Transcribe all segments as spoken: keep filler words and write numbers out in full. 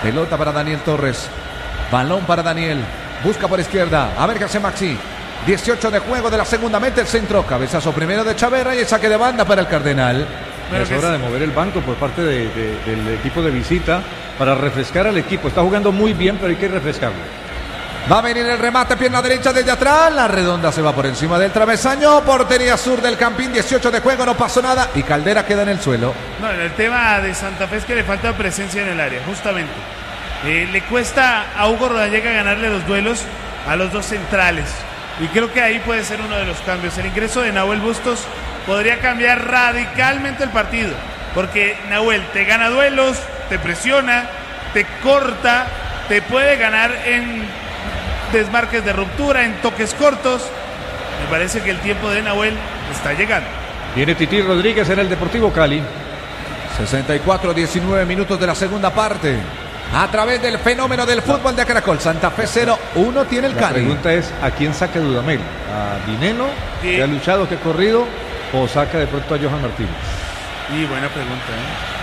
Pelota para Daniel Torres. Balón para Daniel. Busca por izquierda. A ver qué hace Maxi. dieciocho de juego de la segunda. Mete el centro. Cabezazo primero de Chaverra y el saque de banda para el Cardenal. Es hora de mover el banco por parte de, de, del equipo de visita para refrescar al equipo. Está jugando muy bien, pero hay que refrescarlo. Va a venir el remate, pierna derecha desde atrás. La redonda se va por encima del travesaño. Portería sur del Campín. dieciocho de juego, no pasó nada. Y Caldera queda en el suelo. No, el tema de Santa Fe es que le falta presencia en el área, justamente. Eh, le cuesta a Hugo Rodallega ganarle los duelos a los dos centrales. Y creo que ahí puede ser uno de los cambios. El ingreso de Nahuel Bustos podría cambiar radicalmente el partido. Porque Nahuel te gana duelos, te presiona, te corta, te puede ganar en desmarques de ruptura, en toques cortos. Me parece que el tiempo de Nahuel está llegando. Viene Tití Rodríguez en el Deportivo Cali. sesenta y cuatro, diecinueve minutos de la segunda parte. A través del fenómeno del fútbol de Caracol. Santa Fe cero, uno tiene el Cali. La pregunta es, ¿a quién saca Dudamel? ¿A Dineno, sí, que ha luchado, que ha corrido? ¿O saca de pronto a Johan Martínez? Y buena pregunta, ¿eh?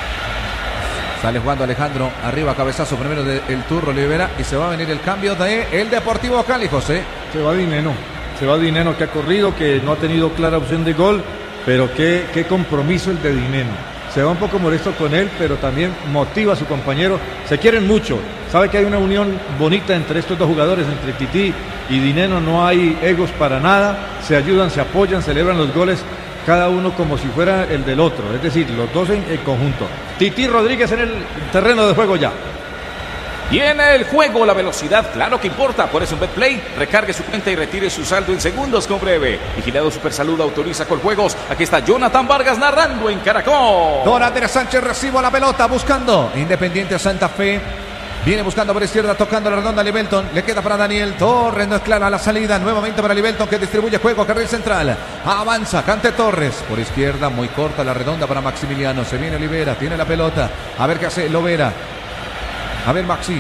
Sale jugando Alejandro, arriba cabezazo primero del Turro Olivera y se va a venir el cambio de el Deportivo Cali, José. Se va Dineno, se va Dineno que ha corrido, que no ha tenido clara opción de gol, pero qué, qué compromiso el de Dineno. Se va un poco molesto con él, pero también motiva a su compañero. Se quieren mucho, sabe que hay una unión bonita entre estos dos jugadores, entre Tití y Dineno, no hay egos para nada, se ayudan, se apoyan, celebran los goles, cada uno como si fuera el del otro, es decir, los dos en, en conjunto. Tití Rodríguez en el terreno de juego ya. Viene el juego, la velocidad, claro que importa, por eso en BetPlay, recargue su cuenta y retire su saldo en segundos con Breve. Vigilado Supersalud autoriza Coljuegos. Aquí está Jonathan Vargas narrando en Caracol. Don Andrés Sánchez recibe la pelota buscando Independiente Santa Fe. Viene buscando por izquierda, tocando la redonda a Libelton. Le queda para Daniel Torres, no es clara la salida. Nuevamente para Libelton que distribuye juego, carril central. Avanza, Cante Torres. Por izquierda, muy corta la redonda para Maximiliano. Se viene Olivera, tiene la pelota. A ver qué hace Lovera. A ver Maxi.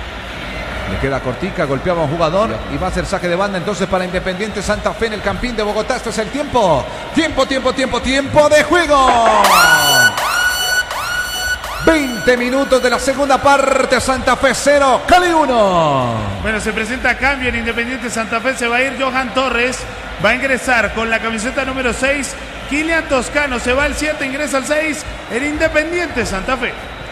Le queda cortica, golpeaba a un jugador y va a hacer saque de banda entonces para Independiente Santa Fe en el Campín de Bogotá. Este es el tiempo. Tiempo, tiempo, tiempo, tiempo de juego. veinte minutos de la segunda parte, Santa Fe cero, Cali uno. Bueno, se presenta cambio en Independiente Santa Fe, se va a ir Johan Torres, va a ingresar con la camiseta número seis, Kilian Toscano, se va el siete, ingresa al seis, en Independiente Santa Fe.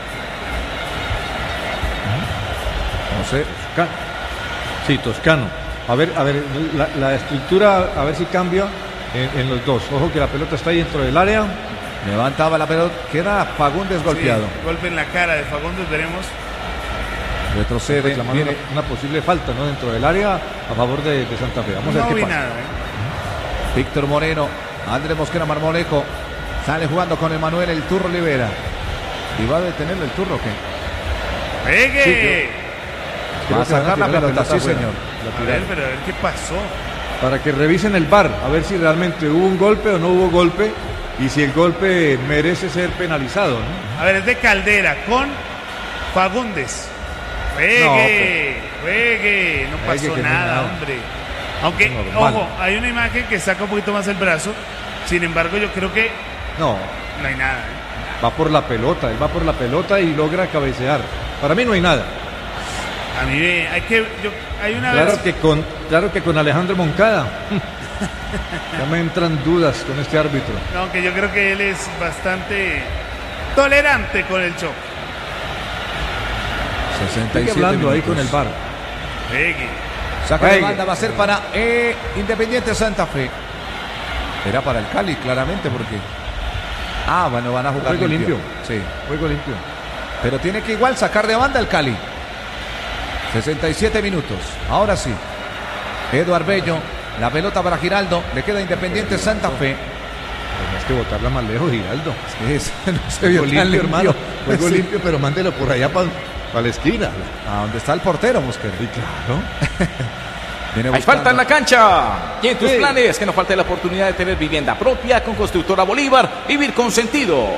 No sé, sí, Toscano. A ver, a ver, la, la estructura, a ver si cambia en, en los dos. Ojo que la pelota está ahí dentro del área. Levantaba la pelota, queda Fagundes golpeado. Sí, golpe en la cara de Fagundes, veremos. Retrocede, viene una, una posible falta, ¿no? Dentro del área a favor de, de Santa Fe. Vamos no a ver vi qué pasa. Nada, ¿eh? Víctor Moreno, Andrés Mosquera Marmolejo, sale jugando con Emanuel el Turro Olivera. ¿Y va a detenerlo el Turro o qué? ¡Pegue! Sí, va a sacar la pelota, sí señor. A ver, pero a ver qué pasó. Para que revisen el V A R, a ver si realmente hubo un golpe o no hubo golpe. Y si el golpe merece ser penalizado, ¿no? A ver, es de Caldera con Fagundes. Juegue, no, juegue. No pasó nada, nada, hombre. Aunque, normal. Ojo, hay una imagen que saca un poquito más el brazo. Sin embargo, yo creo que no, no hay nada. ¿eh? Va por la pelota, él va por la pelota y logra cabecear. Para mí no hay nada. A mí hay que, yo, hay una claro vez... que con, claro que con Alejandro Moncada. Ya me entran dudas con este árbitro. No, aunque yo creo que él es bastante tolerante con el choque. sesenta y siete Estoy hablando minutos. ahí con el V A R. Pegue. Saca de banda, va a ser para eh, Independiente Santa Fe. Era para el Cali, claramente, porque... Ah, bueno, van a jugar juego limpio. limpio. Sí. Juego limpio. Pero tiene que igual sacar de banda el Cali. sesenta y siete minutos. Ahora sí. Eduard Bello. La pelota para Giraldo. Le queda Independiente Santa Fe. Tienes que botarla más lejos, Giraldo. Es, no se vio limpio, limpio, hermano. Juego sí. limpio, pero mándelo por allá para pa la esquina. A donde está el portero, Mosquera. Sí, claro. Hay falta en la cancha. Y en tus sí. planes, que no falte la oportunidad de tener vivienda propia con Constructora Bolívar. Vivir con sentido.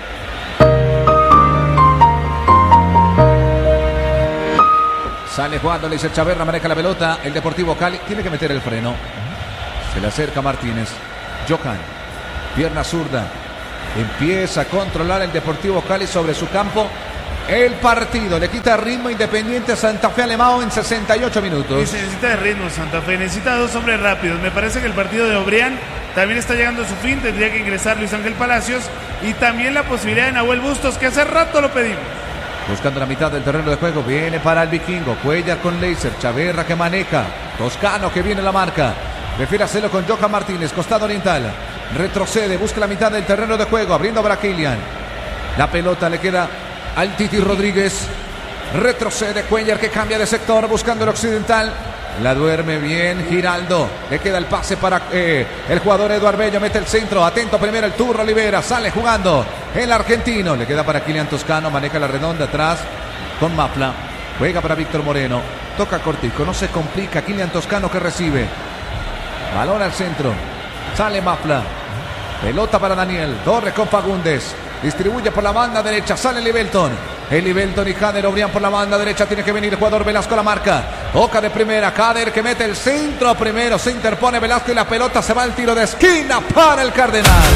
Sale jugando, le dice Chaverra, maneja la pelota. El Deportivo Cali tiene que meter el freno. Se le acerca Martínez. Johan, pierna zurda. Empieza a controlar el Deportivo Cali sobre su campo. el partido. Le quita ritmo Independiente Santa Fe Alemão en sesenta y ocho minutos. Y se necesita de ritmo Santa Fe, necesita dos hombres rápidos. Me parece que el partido de Obrián también está llegando a su fin, tendría que ingresar Luis Ángel Palacios y también la posibilidad de Nahuel Bustos, que hace rato lo pedimos. Buscando la mitad del terreno de juego, viene para el vikingo, Cuellar con Leiser, Chaverra que maneja, Toscano que viene la marca, prefiere hacerlo con Johan Martínez, costado oriental, retrocede, busca la mitad del terreno de juego, abriendo para Kylian, la pelota le queda al Titi Rodríguez, retrocede Cuellar que cambia de sector, buscando el occidental, la duerme bien Giraldo, le queda el pase para eh, el jugador Eduardo Bello, mete el centro, atento primero el Turro Olivera, sale jugando el argentino, le queda para Kylian Toscano, maneja la redonda atrás con Mafla, juega para Víctor Moreno, toca cortico, no se complica, Kylian Toscano que recibe, balón al centro, sale Mafla, pelota para Daniel, Torres con Fagundes, distribuye por la banda derecha, sale Libelton, el Libelton y Kader Obrián por la banda derecha, tiene que venir el jugador Velasco a la marca, toca de primera, Kader que mete el centro primero, se interpone Velasco y la pelota se va al tiro de esquina para el Cardenal.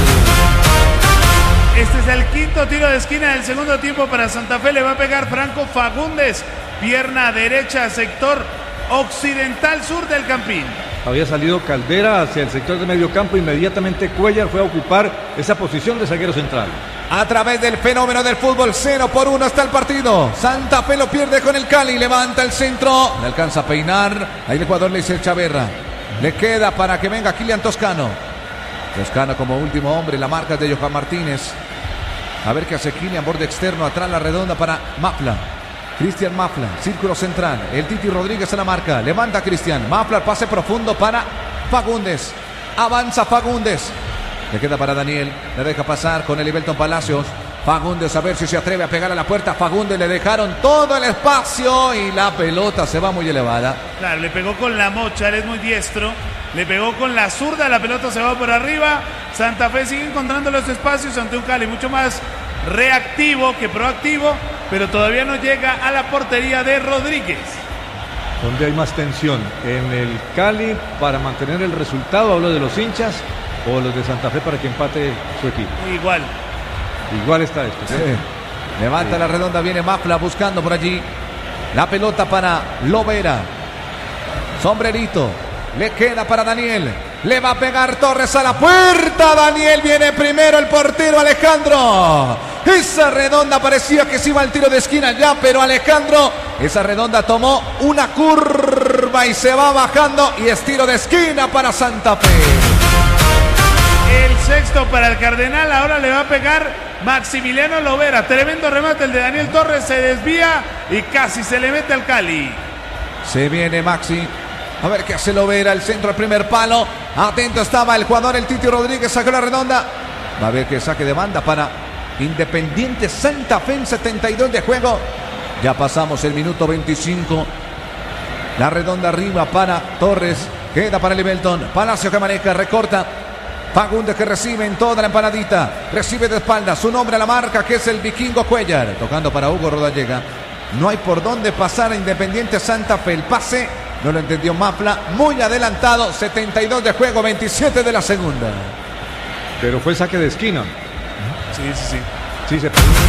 Este es el quinto tiro de esquina del segundo tiempo para Santa Fe, le va a pegar Franco Fagundes, pierna derecha, sector occidental sur del Campín. Había salido Caldera hacia el sector de medio campo, inmediatamente Cuellar fue a ocupar esa posición de zaguero central. A través del fenómeno del fútbol, cero por uno está el partido. Santa Fe lo pierde con el Cali, levanta el centro, le alcanza a peinar, ahí el jugador le dice el Chaverra, le queda para que venga Kylian Toscano. Toscano como último hombre, la marca de Johan Martínez. A ver qué hace Kylian, borde externo, atrás la redonda para Mafla. Cristian Mafla, círculo central, el Titi Rodríguez en la marca, levanta Cristian, Mafla, pase profundo para Fagundes, avanza Fagundes, le queda para Daniel, le deja pasar con el Libelton Palacios, Fagundes a ver si se atreve a pegar a la puerta, Fagundes le dejaron todo el espacio y la pelota se va muy elevada. Claro, le pegó con la mocha, él es muy diestro, le pegó con la zurda, la pelota se va por arriba, Santa Fe sigue encontrando los espacios ante un Cali mucho más reactivo que proactivo, pero todavía no llega a la portería de Rodríguez. ¿Dónde hay más tensión? ¿En el Cali para mantener el resultado, hablo de los hinchas, o los de Santa Fe para que empate su equipo? Igual. Igual está esto. ¿Sí? Sí. Levanta sí. La redonda, viene Mafla buscando por allí. La pelota para Lovera. Sombrerito. Le queda para Daniel. Le va a pegar Torres a la puerta. Daniel viene primero, el portero Alejandro. Esa redonda parecía que se iba al tiro de esquina ya, pero Alejandro, esa redonda tomó una curva y se va bajando y es tiro de esquina para Santa Fe. El sexto para el Cardenal, ahora le va a pegar Maximiliano Lovera. Tremendo remate el de Daniel Torres, se desvía y casi se le mete al Cali. Se viene Maxi. A ver qué hace Lovera, el centro al primer palo. Atento estaba el jugador, el Titi Rodríguez, sacó la redonda. Va a ver que saque de banda para Independiente Santa Fe en setenta y dos de juego. Ya pasamos el minuto veinticinco. La redonda arriba para Torres. Queda para Libelton. Palacio que maneja, recorta. Fagundes que recibe en toda la empanadita. Recibe de espalda su nombre a la marca, que es el vikingo Cuellar. Tocando para Hugo Rodallega. No hay por dónde pasar a Independiente Santa Fe. El pase no lo entendió Mafla. Muy adelantado. setenta y dos de juego, veintisiete de la segunda. Pero fue saque de esquina. Sí, sí, sí. Sí, se tienen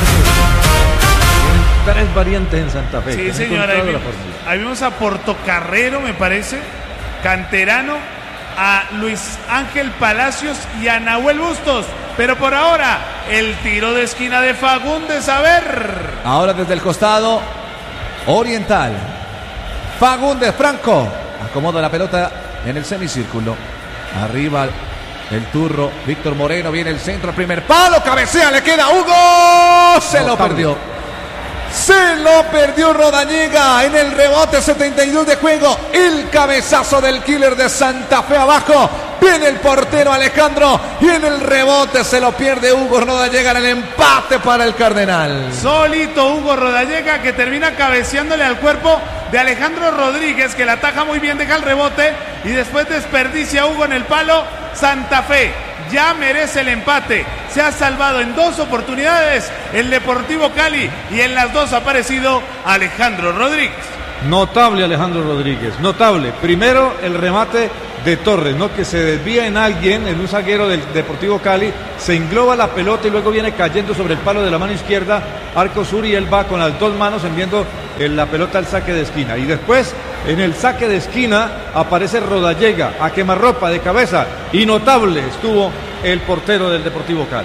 tres variantes en Santa Fe. Sí, señora. Ahí, ahí vimos a Portocarrero, me parece. Canterano. A Luis Ángel Palacios y a Nahuel Bustos. Pero por ahora, el tiro de esquina de Fagundes. A ver. Ahora desde el costado oriental. Fagundes, Franco. Acomoda la pelota en el semicírculo. Arriba el turro. Víctor Moreno, viene el centro, el primer palo. Cabecea, le queda Hugo. Se lo perdió. Se lo perdió Rodallega en el rebote, setenta y dos de juego. El cabezazo del killer de Santa Fe abajo. Viene el portero Alejandro y en el rebote se lo pierde Hugo Rodallega en el empate para el Cardenal. Solito Hugo Rodallega que termina cabeceándole al cuerpo de Alejandro Rodríguez, que la ataja muy bien, deja el rebote y después desperdicia a Hugo en el palo. Santa Fe ya merece el empate. Se ha salvado en dos oportunidades el Deportivo Cali y en las dos ha aparecido Alejandro Rodríguez. Notable Alejandro Rodríguez, notable. Primero el remate de Torres, ¿no? Que se desvía en alguien, en un zaguero del Deportivo Cali, se engloba la pelota y luego viene cayendo sobre el palo de la mano izquierda, arco sur, y él va con las dos manos enviando la pelota al saque de esquina. Y después, en el saque de esquina, aparece Rodallega a quemarropa de cabeza, y notable estuvo el portero del Deportivo Cali.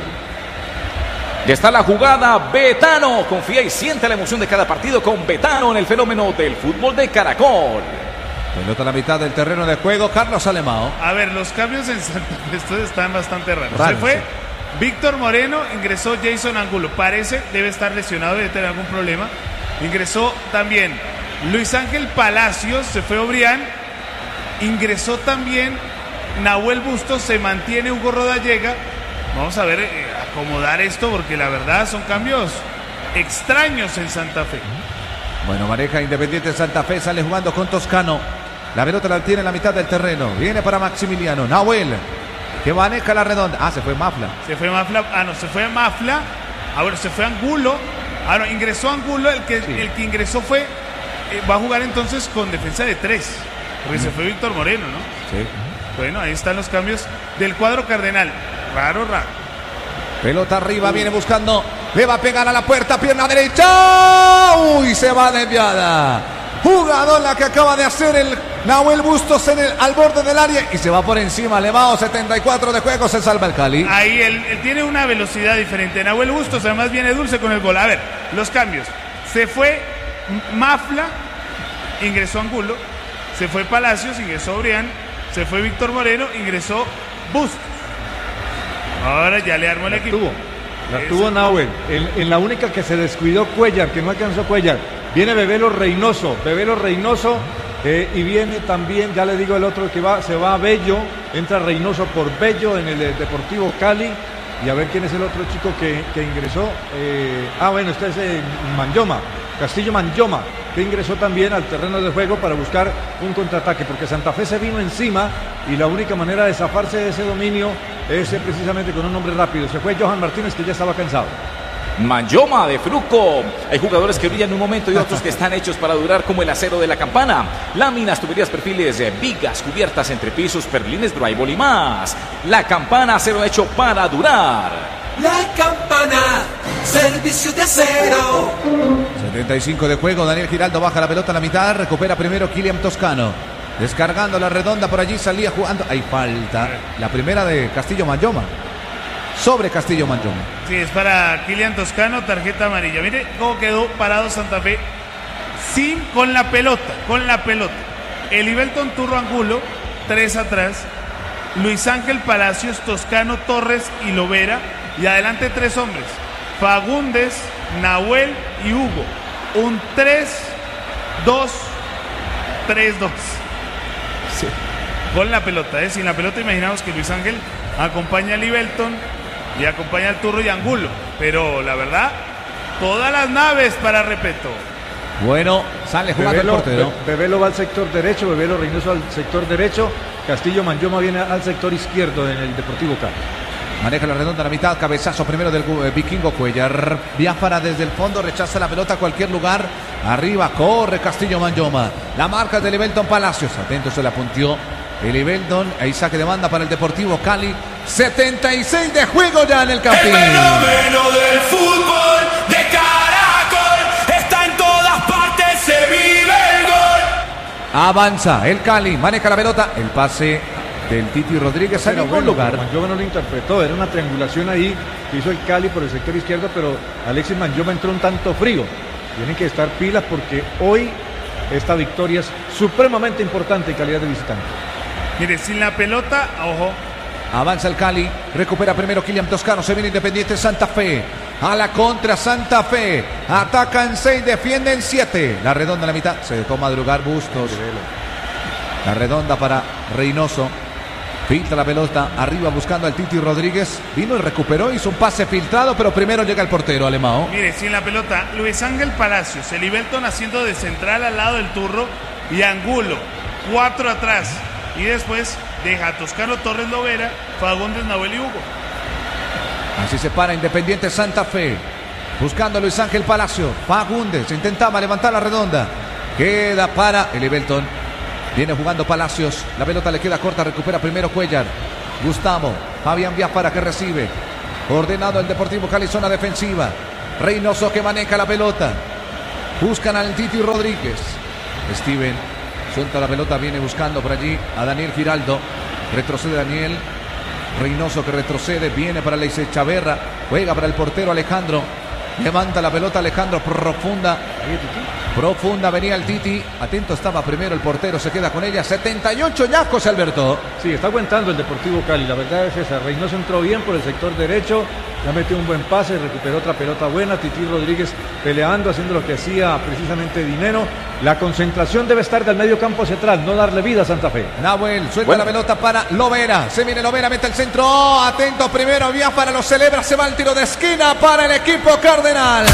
Ya está la jugada, Betano, confía y siente la emoción de cada partido con Betano en el fenómeno del fútbol de Caracol. Pelota a la mitad del terreno de juego, Carlos Alemão. A ver, los cambios en Santa Fe estos están bastante raros. Raro, Se fue sí. Víctor Moreno, ingresó Jason Angulo. Parece, debe estar lesionado, debe tener algún problema. Ingresó también Luis Ángel Palacios, se fue Obrián. Ingresó también Nahuel Bustos, se mantiene Hugo Rodallega. Vamos a ver, eh, acomodar esto porque la verdad son cambios extraños en Santa Fe. Bueno, maneja Independiente Santa Fe, sale jugando con Toscano. La pelota la tiene en la mitad del terreno. Viene para Maximiliano. Nahuel, que maneja la redonda. Ah, se fue Mafla. Se fue Mafla. Ah, no, se fue Mafla. Ah, bueno, se fue Angulo. Ah, no, ingresó Angulo. El que, sí. el que ingresó fue. Eh, va a jugar entonces con defensa de tres. Porque mm. se fue Víctor Moreno, ¿no? Sí. Bueno, ahí están los cambios del cuadro cardenal. Raro, raro. Pelota arriba, viene buscando. Le va a pegar a la puerta, pierna derecha. Uy, se va desviada. Jugador la que acaba de hacer el Nahuel Bustos en el, al borde del área. Y se va por encima, Alemão, setenta y cuatro de juego, se salva el Cali. Ahí él, él tiene una velocidad diferente. Nahuel Bustos además viene dulce con el gol. A ver, los cambios. Se fue Mafla, ingresó Angulo. Se fue Palacios, ingresó Obrián. Se fue Víctor Moreno, ingresó Bustos. Ahora ya le armó el la equipo. Tuvo, la Eso. tuvo Nahuel. En, en la única que se descuidó Cuellar, que no alcanzó Cuellar. Viene Bebelo Reynoso. Bebelo Reynoso. Eh, y viene también, ya le digo el otro que va, se va a Bello. Entra Reynoso por Bello en el Deportivo Cali. Y a ver quién es el otro chico que, que ingresó. Eh, ah, bueno, este es eh, Manyoma. Castillo Manyoma, que ingresó también al terreno de juego para buscar un contraataque, porque Santa Fe se vino encima y la única manera de zafarse de ese dominio es precisamente con un hombre rápido. Se fue Johan Martínez, que ya estaba cansado. Manyoma de Fruco. Hay jugadores que brillan en un momento y otros que están hechos para durar, como el acero de la campana. Láminas, tuberías, perfiles, vigas, cubiertas, entrepisos, perlines, drywall y más. La campana, acero hecho para durar. La campana, servicio de acero. setenta y cinco de juego, Daniel Giraldo baja la pelota a la mitad, recupera primero Kylian Toscano. Descargando la redonda, por allí salía jugando. Hay falta. La primera de Castillo Manyoma. Sobre Castillo Manyoma. Sí, es para Kylian Toscano, tarjeta amarilla. Mire cómo quedó parado Santa Fe. Sin, con la pelota, con la pelota. Elibelton Turro Angulo, tres atrás. Luis Ángel Palacios, Toscano, Torres y Lovera. Y adelante tres hombres. Fagundes, Nahuel y Hugo. Un tres dos tres dos. Sí. Con la pelota, ¿eh? Sin la pelota imaginamos que Luis Ángel acompaña a Libelton y acompaña al Turro y Angulo. Pero la verdad, todas las naves para Repeto. Bueno, sale jugando Bebelo, el portero. Be Bebelo va al sector derecho, Bebelo Reynoso al sector derecho, Castillo Manyoma viene al sector izquierdo en el Deportivo Cali. Maneja la redonda a la mitad, cabezazo primero del eh, Vikingo Cuellar. Biafara desde el fondo, rechaza la pelota a cualquier lugar. Arriba corre Castillo Manyoma. La marca de Elibelton Palacios. Atento, se la puntió Elibelton. Ahí saque de banda para el Deportivo Cali. setenta y seis de juego ya en el Campín. El fenómeno del fútbol de Caracol está en todas partes, se vive el gol. Avanza el Cali, maneja la pelota. El pase del Titi Rodríguez en ningún bueno, lugar. Manyoma no lo interpretó, era una triangulación ahí que hizo el Cali por el sector izquierdo, pero Alexis Manyoma entró un tanto frío. Tienen que estar pilas porque hoy esta victoria es supremamente importante en calidad de visitante. Mire, sin la pelota, ojo. Avanza el Cali, recupera primero Kylian Toscano, se viene Independiente Santa Fe. A la contra Santa Fe. Atacan seis, defienden siete. La redonda a la mitad, se dejó madrugar Bustos. La redonda para Reynoso. Filtra la pelota arriba buscando al Titi Rodríguez. Vino y recuperó, hizo un pase filtrado, pero primero llega el portero Alemão. Mire, sin la pelota, Luis Ángel Palacios, Elibelton haciendo de central al lado del Turro y Angulo, cuatro atrás. Y después deja a Toscano, Torres, Lovera, Fagundes, Nahuel y Hugo. Así se para Independiente Santa Fe. Buscando a Luis Ángel Palacio. Fagundes intentaba levantar la redonda. Queda para Elibelton. Viene jugando Palacios. La pelota le queda corta. Recupera primero Cuellar. Gustavo. Fabián Biafara que recibe. Ordenado el Deportivo Cali, zona defensiva. Reynoso que maneja la pelota. Buscan al Titi Rodríguez. Steven suelta la pelota. Viene buscando por allí a Daniel Giraldo. Retrocede Daniel. Reynoso que retrocede. Viene para Leice Chaverra. Juega para el portero Alejandro. Levanta la pelota Alejandro. Profunda. Profunda venía el Titi. Atento estaba primero el portero. Se queda con ella. setenta y ocho ya, José Alberto. Sí, está aguantando el Deportivo Cali. La verdad es esa. Reynoso entró bien por el sector derecho. Ya metió un buen pase. Recuperó otra pelota buena. Titi Rodríguez peleando, haciendo lo que hacía precisamente Dineno. La concentración debe estar del medio campo hacia atrás. No darle vida a Santa Fe. Nahuel suelta Bueno. la pelota para Lovera. Se viene Lovera, mete el centro. Oh, atento primero. Biafara lo celebra. Se va el tiro de esquina para el equipo cardenal.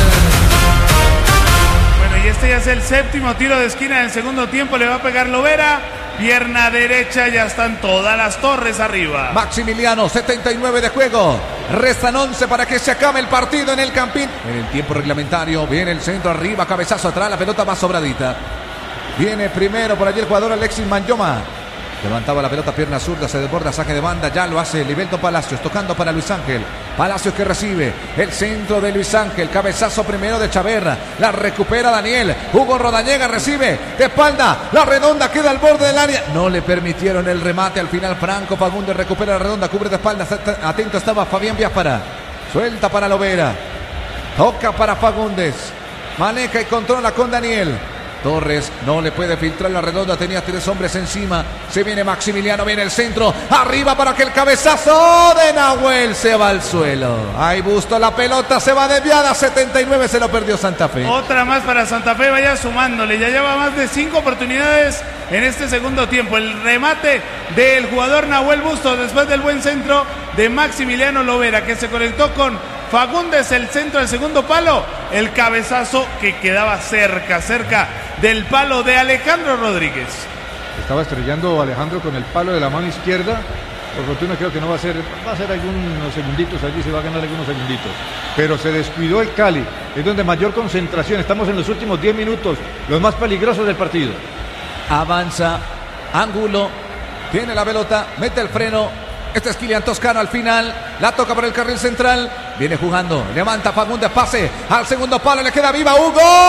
Bueno, y este ya es el séptimo tiro de esquina del segundo tiempo. Le va a pegar Lovera. Pierna derecha, ya están todas las torres arriba. Maximiliano, setenta y nueve de juego. Restan once para que se acabe el partido en el Campín. En el tiempo reglamentario, viene el centro arriba, cabezazo atrás, la pelota va sobradita. Viene primero por allí el jugador Alexis Manyoma. Levantaba la pelota, pierna zurda, se desborda, saque de banda, ya lo hace Livelto Palacios, tocando para Luis Ángel. Palacios que recibe, el centro de Luis Ángel, cabezazo primero de Chaverra, la recupera Daniel, Hugo Rodallega recibe, de espalda, la redonda queda al borde del área. No le permitieron el remate, al final Franco Fagundes recupera la redonda, cubre de espalda, atento estaba Fabián Biafara, suelta para Lovera, toca para Fagundes, maneja y controla con Daniel. Torres no le puede filtrar la redonda, tenía tres hombres encima. Se viene Maximiliano, viene el centro, arriba para que el cabezazo de Nahuel se va al suelo. Ahí Busto, la pelota se va desviada, setenta y nueve se lo perdió Santa Fe. Otra más para Santa Fe, vaya sumándole, ya lleva más de cinco oportunidades en este segundo tiempo. El remate del jugador Nahuel Busto después del buen centro de Maximiliano Lovera, que se conectó con Fagundes, el centro del segundo palo, el cabezazo que quedaba cerca, cerca del palo de Alejandro Rodríguez. Estaba estrellando Alejandro con el palo de la mano izquierda. Por fortuna creo que no va a ser, va a ser algunos segunditos allí, se va a ganar algunos segunditos. Pero se descuidó el Cali, es donde mayor concentración. Estamos en los últimos diez minutos, los más peligrosos del partido. Avanza, Ángulo, tiene la pelota, mete el freno. Este es Kylian Toscano al final, la toca por el carril central, viene jugando, levanta Fagundes, pase al segundo palo, le queda viva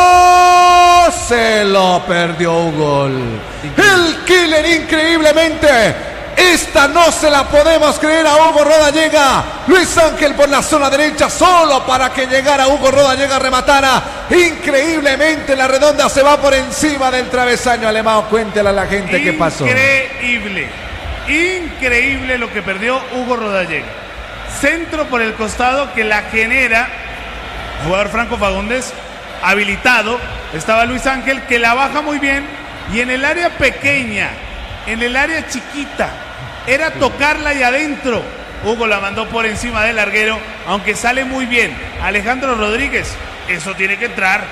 Hugo, se lo perdió Hugo. El killer increíblemente, esta no se la podemos creer a Hugo Rodallega. Luis Ángel por la zona derecha, solo para que llegara Hugo Rodallega, rematara. Increíblemente la redonda se va por encima del travesaño alemán. Cuéntale a la gente qué pasó. Increíble. Increíble lo que perdió Hugo Rodallega. Centro por el costado que la genera el jugador Franco Fagundes, habilitado. Estaba Luis Ángel que la baja muy bien. Y en el área pequeña, en el área chiquita, era tocarla y adentro. Hugo la mandó por encima del larguero, aunque sale muy bien Alejandro Rodríguez. Eso tiene que entrar.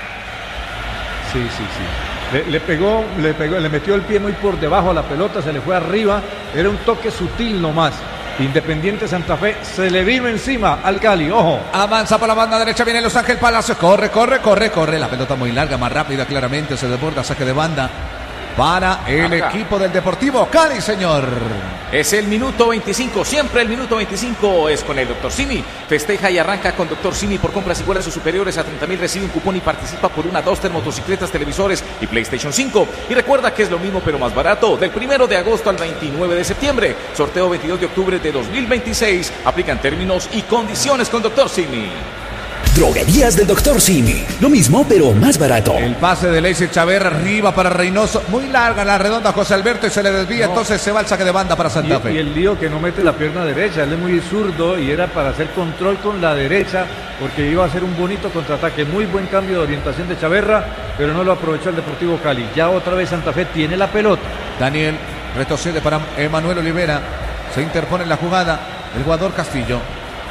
Sí, sí, sí. Le, le pegó, le pegó, le metió el pie muy por debajo a la pelota, se le fue arriba, era un toque sutil nomás. Independiente Santa Fe se le vino encima al Cali, ojo. Avanza por la banda derecha, viene Los Ángel Palacios, corre, corre, corre, corre. La pelota muy larga, más rápida claramente, se desborda, saque de banda para el Acá. equipo del Deportivo Cali, señor. Es el minuto veinticinco, siempre el minuto veinticinco es con el doctor Simi. Festeja y arranca con doctor Simi por compras iguales o superiores a treinta mil. Recibe un cupón y participa por una Duster, motocicletas, televisores y PlayStation cinco. Y recuerda que es lo mismo pero más barato. Del primero de agosto al veintinueve de septiembre. Sorteo veintidós de octubre de dos mil veintiséis. Aplican términos y condiciones con doctor Simi. Droguerías del doctor Simi. Lo mismo, pero más barato. El pase de Leice Chaverra arriba para Reynoso. Muy larga la redonda José Alberto y se le desvía. No. Entonces se va el saque de banda para Santa Y, Fe. y el lío que no mete la pierna derecha, él es muy zurdo y era para hacer control con la derecha porque iba a hacer un bonito contraataque. Muy buen cambio de orientación de Chaverra, pero no lo aprovechó el Deportivo Cali. Ya otra vez Santa Fe tiene la pelota. Daniel retrocede para Emanuel Olivera. Se interpone en la jugada el jugador Castillo.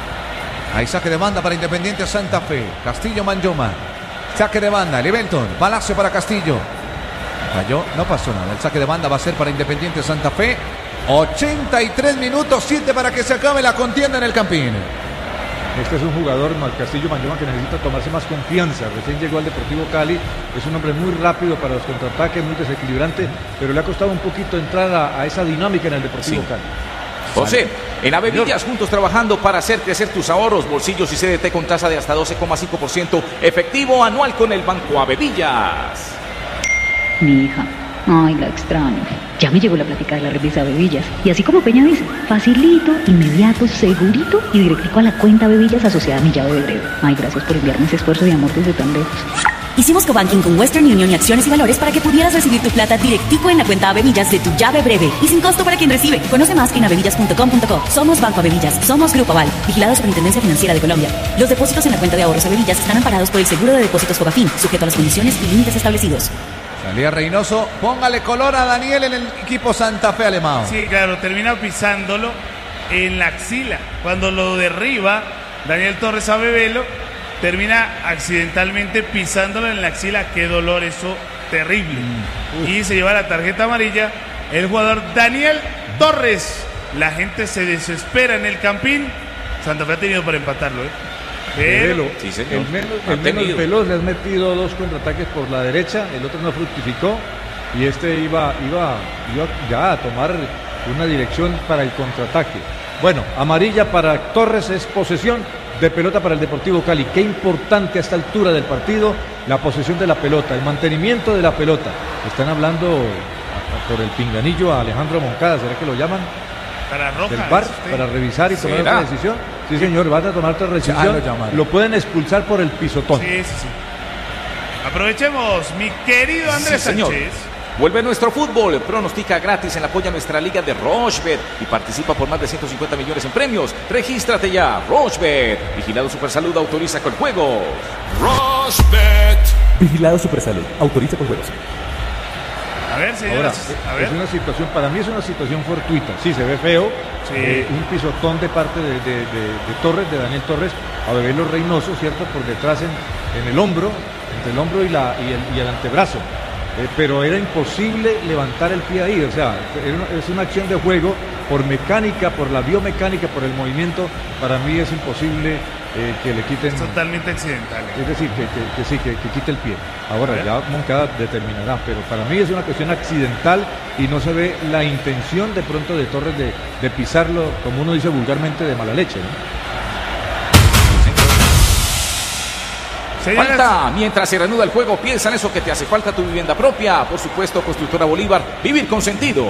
Hay saque de banda para Independiente Santa Fe. Castillo Manyoma. Saque de banda. Livelton. Palacio para Castillo. Falló. No pasó nada. El saque de banda va a ser para Independiente Santa Fe. ochenta y tres minutos. siete para que se acabe la contienda en el Campín. Este es un jugador, Castillo Manyoma, que necesita tomarse más confianza. Recién llegó al Deportivo Cali, es un hombre muy rápido para los contraataques, muy desequilibrante, pero le ha costado un poquito entrar a, a esa dinámica en el Deportivo sí. Cali. José, en Avevillas, juntos trabajando para hacer crecer tus ahorros, bolsillos y C D T con tasa de hasta doce coma cinco por ciento efectivo anual con el Banco Avevillas. Mi hija, ay, la extraño. Ya me llegó la plática de la revista Avevillas. Y así como Peña dice, facilito, inmediato, segurito y directico a la cuenta Avevillas asociada a mi llave de breve. Ay, gracias por enviarme ese esfuerzo de amor desde tan lejos. Hicimos cobanking con Western Union y Acciones y Valores para que pudieras recibir tu plata directico en la cuenta Avevillas de tu llave breve y sin costo para quien recibe. Conoce más en avevillas punto com punto co. Somos Banco Avevillas, somos Grupo Aval, vigilado Superintendencia Financiera de Colombia. Los depósitos en la cuenta de ahorros Avevillas están amparados por el seguro de depósitos Fogafín, sujeto a las condiciones y límites establecidos. Salía Reynoso, póngale color a Daniel en el equipo Santa Fe alemán. Sí, claro, termina pisándolo en la axila. Cuando lo derriba Daniel Torres a Bebelo, termina accidentalmente pisándolo en la axila. Qué dolor, eso terrible. Mm. Y se lleva la tarjeta amarilla el jugador Daniel Torres. La gente se desespera en el Campín. Santa Fe ha tenido para empatarlo, ¿eh? Pero sí, señor. El menos, el menos veloz le has metido dos contraataques por la derecha, el otro no fructificó y este iba, iba, iba ya a tomar una dirección para el contraataque. Bueno, amarilla para Torres, es posesión de pelota para el Deportivo Cali. Qué importante a esta altura del partido la posesión de la pelota, el mantenimiento de la pelota. Están hablando por el pinganillo a Alejandro Moncada, ¿será que lo llaman? Para Roja, del V A R, para revisar y tomar ¿Será? otra decisión. Sí, señor, van a tomar otra decisión. Ah, lo, lo pueden expulsar por el pisotón. Sí, sí, sí. Aprovechemos, mi querido Andrés sí, Sánchez. Vuelve nuestro fútbol, pronostica gratis en la apoya nuestra liga de Rochebet y participa por más de ciento cincuenta millones en premios. Regístrate ya, Rochebet. Vigilado Supersalud, autoriza con juegos. Rochebet. Vigilado Supersalud, autoriza con juegos. A ver, señora, Ahora, a ver. es una situación, para mí es una situación fortuita. Sí, se ve feo. Sí. Eh, un pisotón de parte de, de, de, de Torres, de Daniel Torres, a Bebelo Reynoso, ¿cierto? Por detrás en, en el hombro, entre el hombro y, la, y, el, y el antebrazo. Eh, pero era imposible levantar el pie ahí. O sea, era una, es una acción de juego por mecánica, por la biomecánica, por el movimiento. Para mí es imposible eh, que le quiten. Es totalmente accidental. Es decir, que, que, que sí, que, que quite el pie. Ahora ya Moncada determinará, pero para mí es una cuestión accidental y no se ve la intención de pronto de Torres de, de pisarlo, como uno dice vulgarmente, de mala leche, ¿no? Señoras. Falta, mientras se reanuda el juego, piensa en eso que te hace falta, tu vivienda propia. Por supuesto, Constructora Bolívar, vivir con sentido.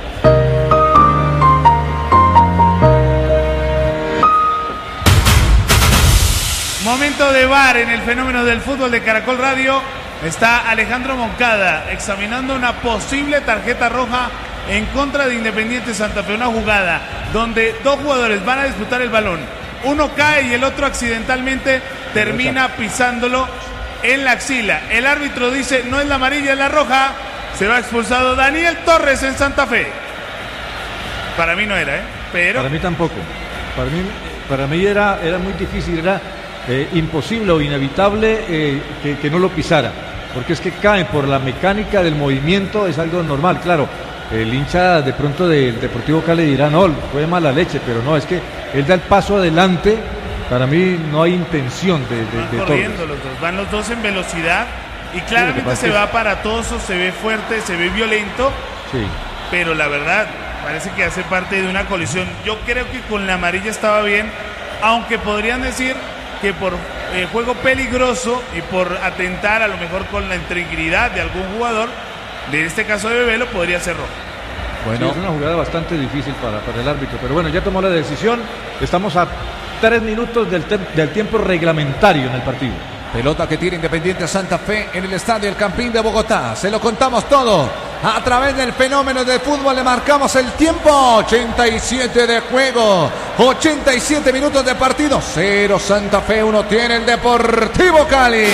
Momento de V A R en el fenómeno del fútbol de Caracol Radio. Está Alejandro Moncada examinando una posible tarjeta roja en contra de Independiente Santa Fe. Una jugada donde dos jugadores van a disputar el balón. Uno cae y el otro accidentalmente termina pisándolo en la axila. El árbitro dice no es la amarilla, es la roja. Se va expulsado Daniel Torres en Santa Fe. Para mí no era, ¿eh? Pero... Para mí tampoco. Para mí, para mí era, era muy difícil, era eh, imposible o inevitable eh, que, que no lo pisara. Porque es que cae por la mecánica del movimiento, es algo normal, claro. El hincha de pronto del Deportivo Cali dirá, no, fue mala leche, pero no, es que él da el paso adelante. Para mí no hay intención de, de, van de corriendo Torres. los dos, van los dos en velocidad y claramente sí, se ve aparatoso, se ve fuerte, se ve violento, sí. Pero la verdad parece que hace parte de una colisión. Yo creo que con la amarilla estaba bien, aunque podrían decir que por eh, juego peligroso y por atentar a lo mejor con la integridad de algún jugador, de este caso de Bebelo, podría ser rojo. Bueno, sí, es una jugada bastante difícil para, para el árbitro, pero bueno, ya tomó la decisión. Estamos a tres minutos del, te del tiempo reglamentario en el partido. Pelota que tira Independiente Santa Fe en el estadio El Campín de Bogotá. Se lo contamos todo a través del fenómeno de fútbol. Le marcamos el tiempo. ochenta y siete de juego. ochenta y siete minutos de partido. cero Santa Fe, uno tiene el Deportivo Cali.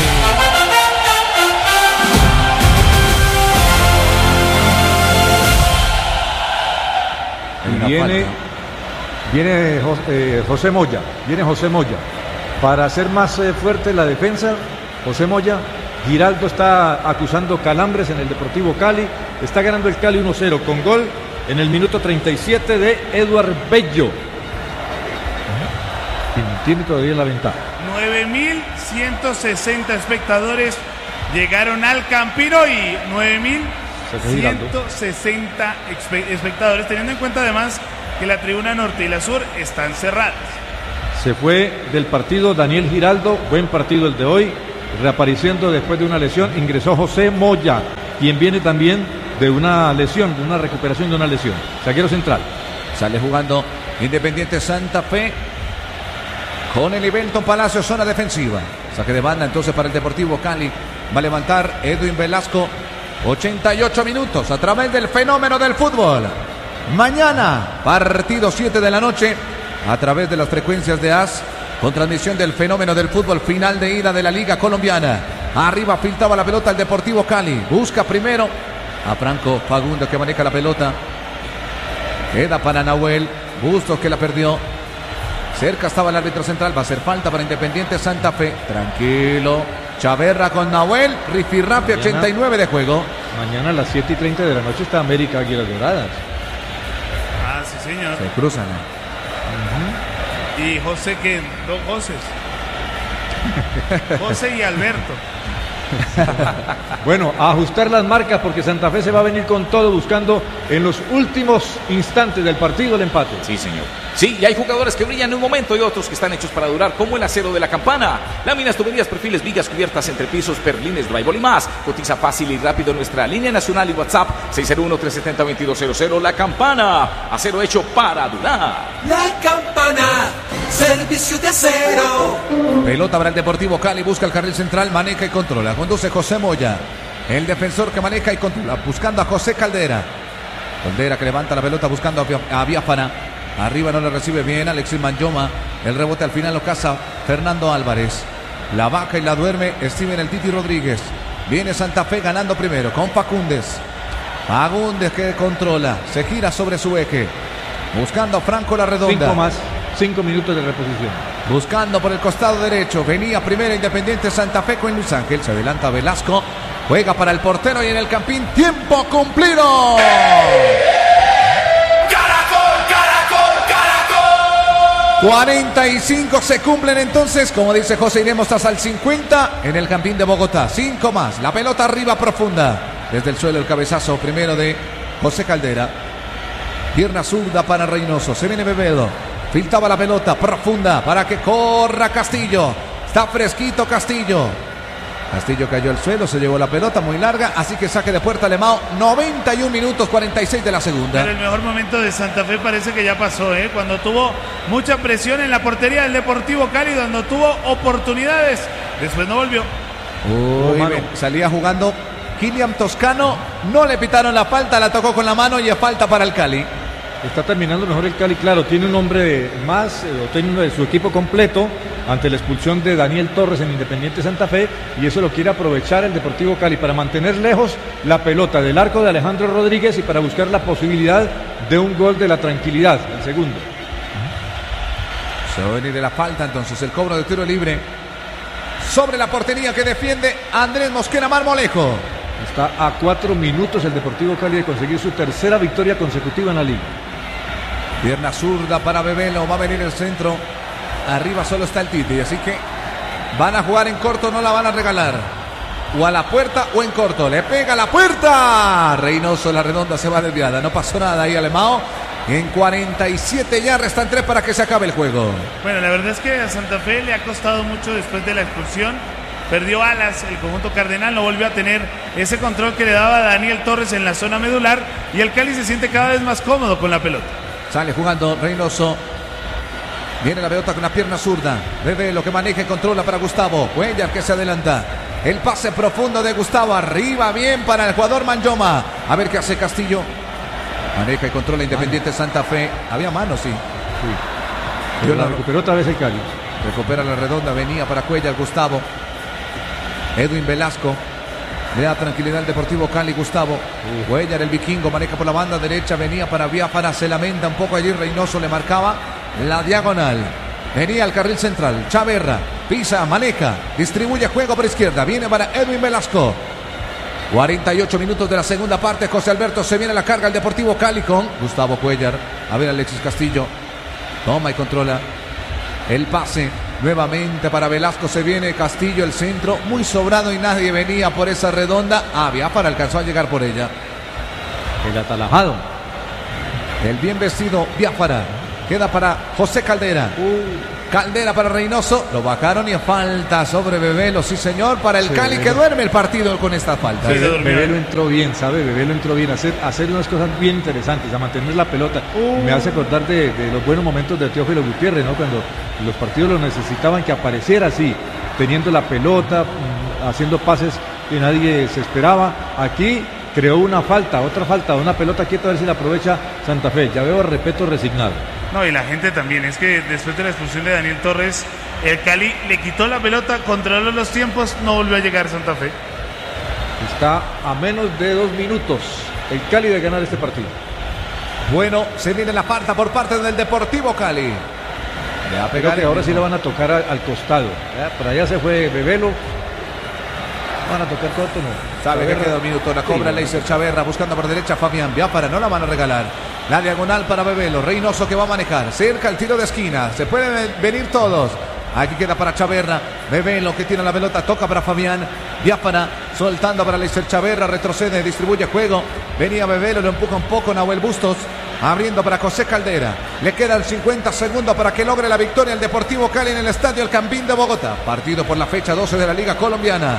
Y viene, viene eh, José Moya, viene José Moya. Para hacer más eh, fuerte la defensa, José Moya, Giraldo está acusando calambres en el Deportivo Cali. Está ganando el Cali uno cero con gol en el minuto treinta y siete de Eduard Bello. quien tiene todavía la ventaja. nueve mil ciento sesenta espectadores llegaron al Campino y nueve mil ciento sesenta espectadores, teniendo en cuenta además que la tribuna norte y la sur están cerradas. Se fue del partido Daniel Giraldo, buen partido el de hoy, reapareciendo después de una lesión. Ingresó José Moya, quien viene también de una lesión, de una recuperación de una lesión. Zaguero central. Sale jugando Independiente Santa Fe con el Ibelton Palacio, zona defensiva. Saque de banda entonces para el Deportivo Cali. Va a levantar Edwin Velasco. ochenta y ocho minutos a través del fenómeno del fútbol. Mañana, partido siete de la noche, a través de las frecuencias de A S, con transmisión del fenómeno del fútbol, final de ida de la Liga Colombiana. Arriba filtraba la pelota el Deportivo Cali. Busca primero a Franco Fagundo, que maneja la pelota. Queda para Nahuel Bustos, que la perdió. Cerca estaba el árbitro central. Va a hacer falta para Independiente Santa Fe. Tranquilo. Chaverra con Nahuel. Rifirrapi, ochenta y nueve de juego. Mañana a las siete y treinta de la noche está América Águilas Doradas. Ah, sí, señor. Se cruzan. Uh-huh. Y José, que dos Joses. José y Alberto. Bueno, a ajustar las marcas porque Santa Fe se va a venir con todo, buscando en los últimos instantes del partido el empate. Sí, señor. Sí, y hay jugadores que brillan en un momento y otros que están hechos para durar, como el acero de la Campana. Láminas, tuberías, perfiles, vigas, cubiertas, entrepisos, perlines, drywall y más. Cotiza fácil y rápido en nuestra línea nacional y WhatsApp seis cero uno, tres siete cero, dos dos cero cero. La Campana, acero hecho para durar. La Campana, servicio de acero. Pelota para el Deportivo Cali, busca el carril central, maneja y controla. Conduce José Moya, el defensor que maneja y controla, buscando a José Caldera. Caldera que levanta la pelota buscando a Biafana. Arriba no le recibe bien Alexis Manyoma. El rebote al final lo caza Fernando Álvarez. La baja y la duerme Steven el Titi Rodríguez. Viene Santa Fe ganando primero con Facúndez. Facúndez que controla, se gira sobre su eje. Buscando a Franco La Redonda. Cinco más, cinco minutos de reposición. Buscando por el costado derecho. Venía primero Independiente Santa Fe con Luis Ángel. Se adelanta Velasco. Juega para el portero y en el campín. ¡Tiempo cumplido! cuarenta y cinco se cumplen entonces, como dice José, iremos hasta el cincuenta en el Campín de Bogotá. Cinco más, la pelota arriba profunda, desde el suelo el cabezazo primero de José Caldera. Pierna zurda para Reynoso, se viene Bebedo, filtraba la pelota profunda para que corra Castillo. Está fresquito Castillo. Castillo cayó al suelo, se llevó la pelota muy larga, así que saque de puerta Alemão. noventa y un minutos, cuarenta y seis de la segunda. Pero el mejor momento de Santa Fe parece que ya pasó, ¿eh? Cuando tuvo mucha presión en la portería del Deportivo Cali, cuando tuvo oportunidades, después no volvió. Uy, oh, salía jugando Kylian Toscano, no le pitaron la falta, la tocó con la mano y es falta para el Cali. Está terminando mejor el Cali, claro, tiene un hombre más, eh, tiene su equipo completo ante la expulsión de Daniel Torres en Independiente Santa Fe, y eso lo quiere aprovechar el Deportivo Cali para mantener lejos la pelota del arco de Alejandro Rodríguez y para buscar la posibilidad de un gol de la tranquilidad, el segundo. Se va a venir de la falta entonces el cobro de tiro libre sobre la portería que defiende Andrés Mosquera Marmolejo. Está a cuatro minutos el Deportivo Cali de conseguir su tercera victoria consecutiva en la liga. Pierna zurda para Bebelo, va a venir el centro. Arriba solo está el Titi, así que van a jugar en corto, no la van a regalar. O a la puerta o en corto. Le pega a la puerta. Reynoso, La Redonda se va desviada. No pasó nada ahí Alemão. En cuarenta y siete ya restan tres para que se acabe el juego. Bueno, la verdad es que a Santa Fe le ha costado mucho después de la expulsión. Perdió alas el conjunto cardenal, no volvió a tener ese control que le daba Daniel Torres en la zona medular, y el Cali se siente cada vez más cómodo con la pelota. Sale jugando Reynoso. Viene la pelota con la pierna zurda. Bebe lo que maneja y controla para Gustavo. Cuellar que se adelanta. El pase profundo de Gustavo. Arriba bien para el jugador Manyoma. A ver qué hace Castillo. Maneja y controla Independiente Santa Fe. Había mano, sí. sí. Yo la recuperó otra vez el Cali. Recupera La Redonda. Venía para Cuellar Gustavo. Edwin Velasco. Le da tranquilidad al Deportivo Cali, Gustavo. Uh. Cuellar, el vikingo, maneja por la banda derecha. Venía para Biafara. Se lamenta un poco allí. Reynoso le marcaba la diagonal. Venía al carril central. Chaverra. Pisa, maneja. Distribuye juego por izquierda. Viene para Edwin Velasco. cuarenta y ocho minutos de la segunda parte. José Alberto se viene a la carga el Deportivo Cali con Gustavo Cuellar. A ver Alexis Castillo. Toma y controla. El pase nuevamente para Velasco. Se viene Castillo, el centro muy sobrado y nadie venía por esa redonda. Ah, Biafara alcanzó a llegar por ella. El atalajado. El bien vestido Biafara. Queda para José Caldera. Uh. Caldera para Reynoso. Lo bajaron y falta sobre Bebelo. Sí, señor. Para el sí, Cali Bebelo. Que duerme el partido con esta falta. Sí, Bebelo entró bien, ¿sabe? Bebelo entró bien. Hacer, hacer unas cosas bien interesantes. A mantener la pelota. Uh. Me hace acordar de, de los buenos momentos de Teófilo Gutiérrez, ¿no? Cuando los partidos lo necesitaban que apareciera así. Teniendo la pelota, haciendo pases que nadie se esperaba. Aquí creó una falta, otra falta, una pelota quieta, a ver si la aprovecha Santa Fe. Ya veo a Repeto resignado. No, y la gente también, es que después de la expulsión de Daniel Torres, el Cali le quitó la pelota, controló los tiempos, no volvió a llegar Santa Fe. Está a menos de dos minutos el Cali de ganar este partido. Bueno, se viene la falta por parte del Deportivo Cali. Le va a pegar, que ahora sí le van a tocar al, al costado. Ya, por allá se fue Bebelo. Van a tocar corto, no. Sabe Chaverra. Que queda un minuto, la cobra sí, Leiser Chaverra, buscando por derecha Fabián Biafara, no la van a regalar. La diagonal para Bebelo, Reynoso que va a manejar, cerca el tiro de esquina, se pueden venir todos. Aquí queda para Chaverra, Bebelo que tiene la pelota, toca para Fabián Biafara, soltando para Leiser Chaverra, retrocede, distribuye juego. Venía Bebelo, lo empuja un poco Nahuel Bustos, abriendo para José Caldera. Le quedan cincuenta segundos para que logre la victoria el Deportivo Cali en el estadio El Campín de Bogotá. Partido por la fecha doce de la Liga Colombiana.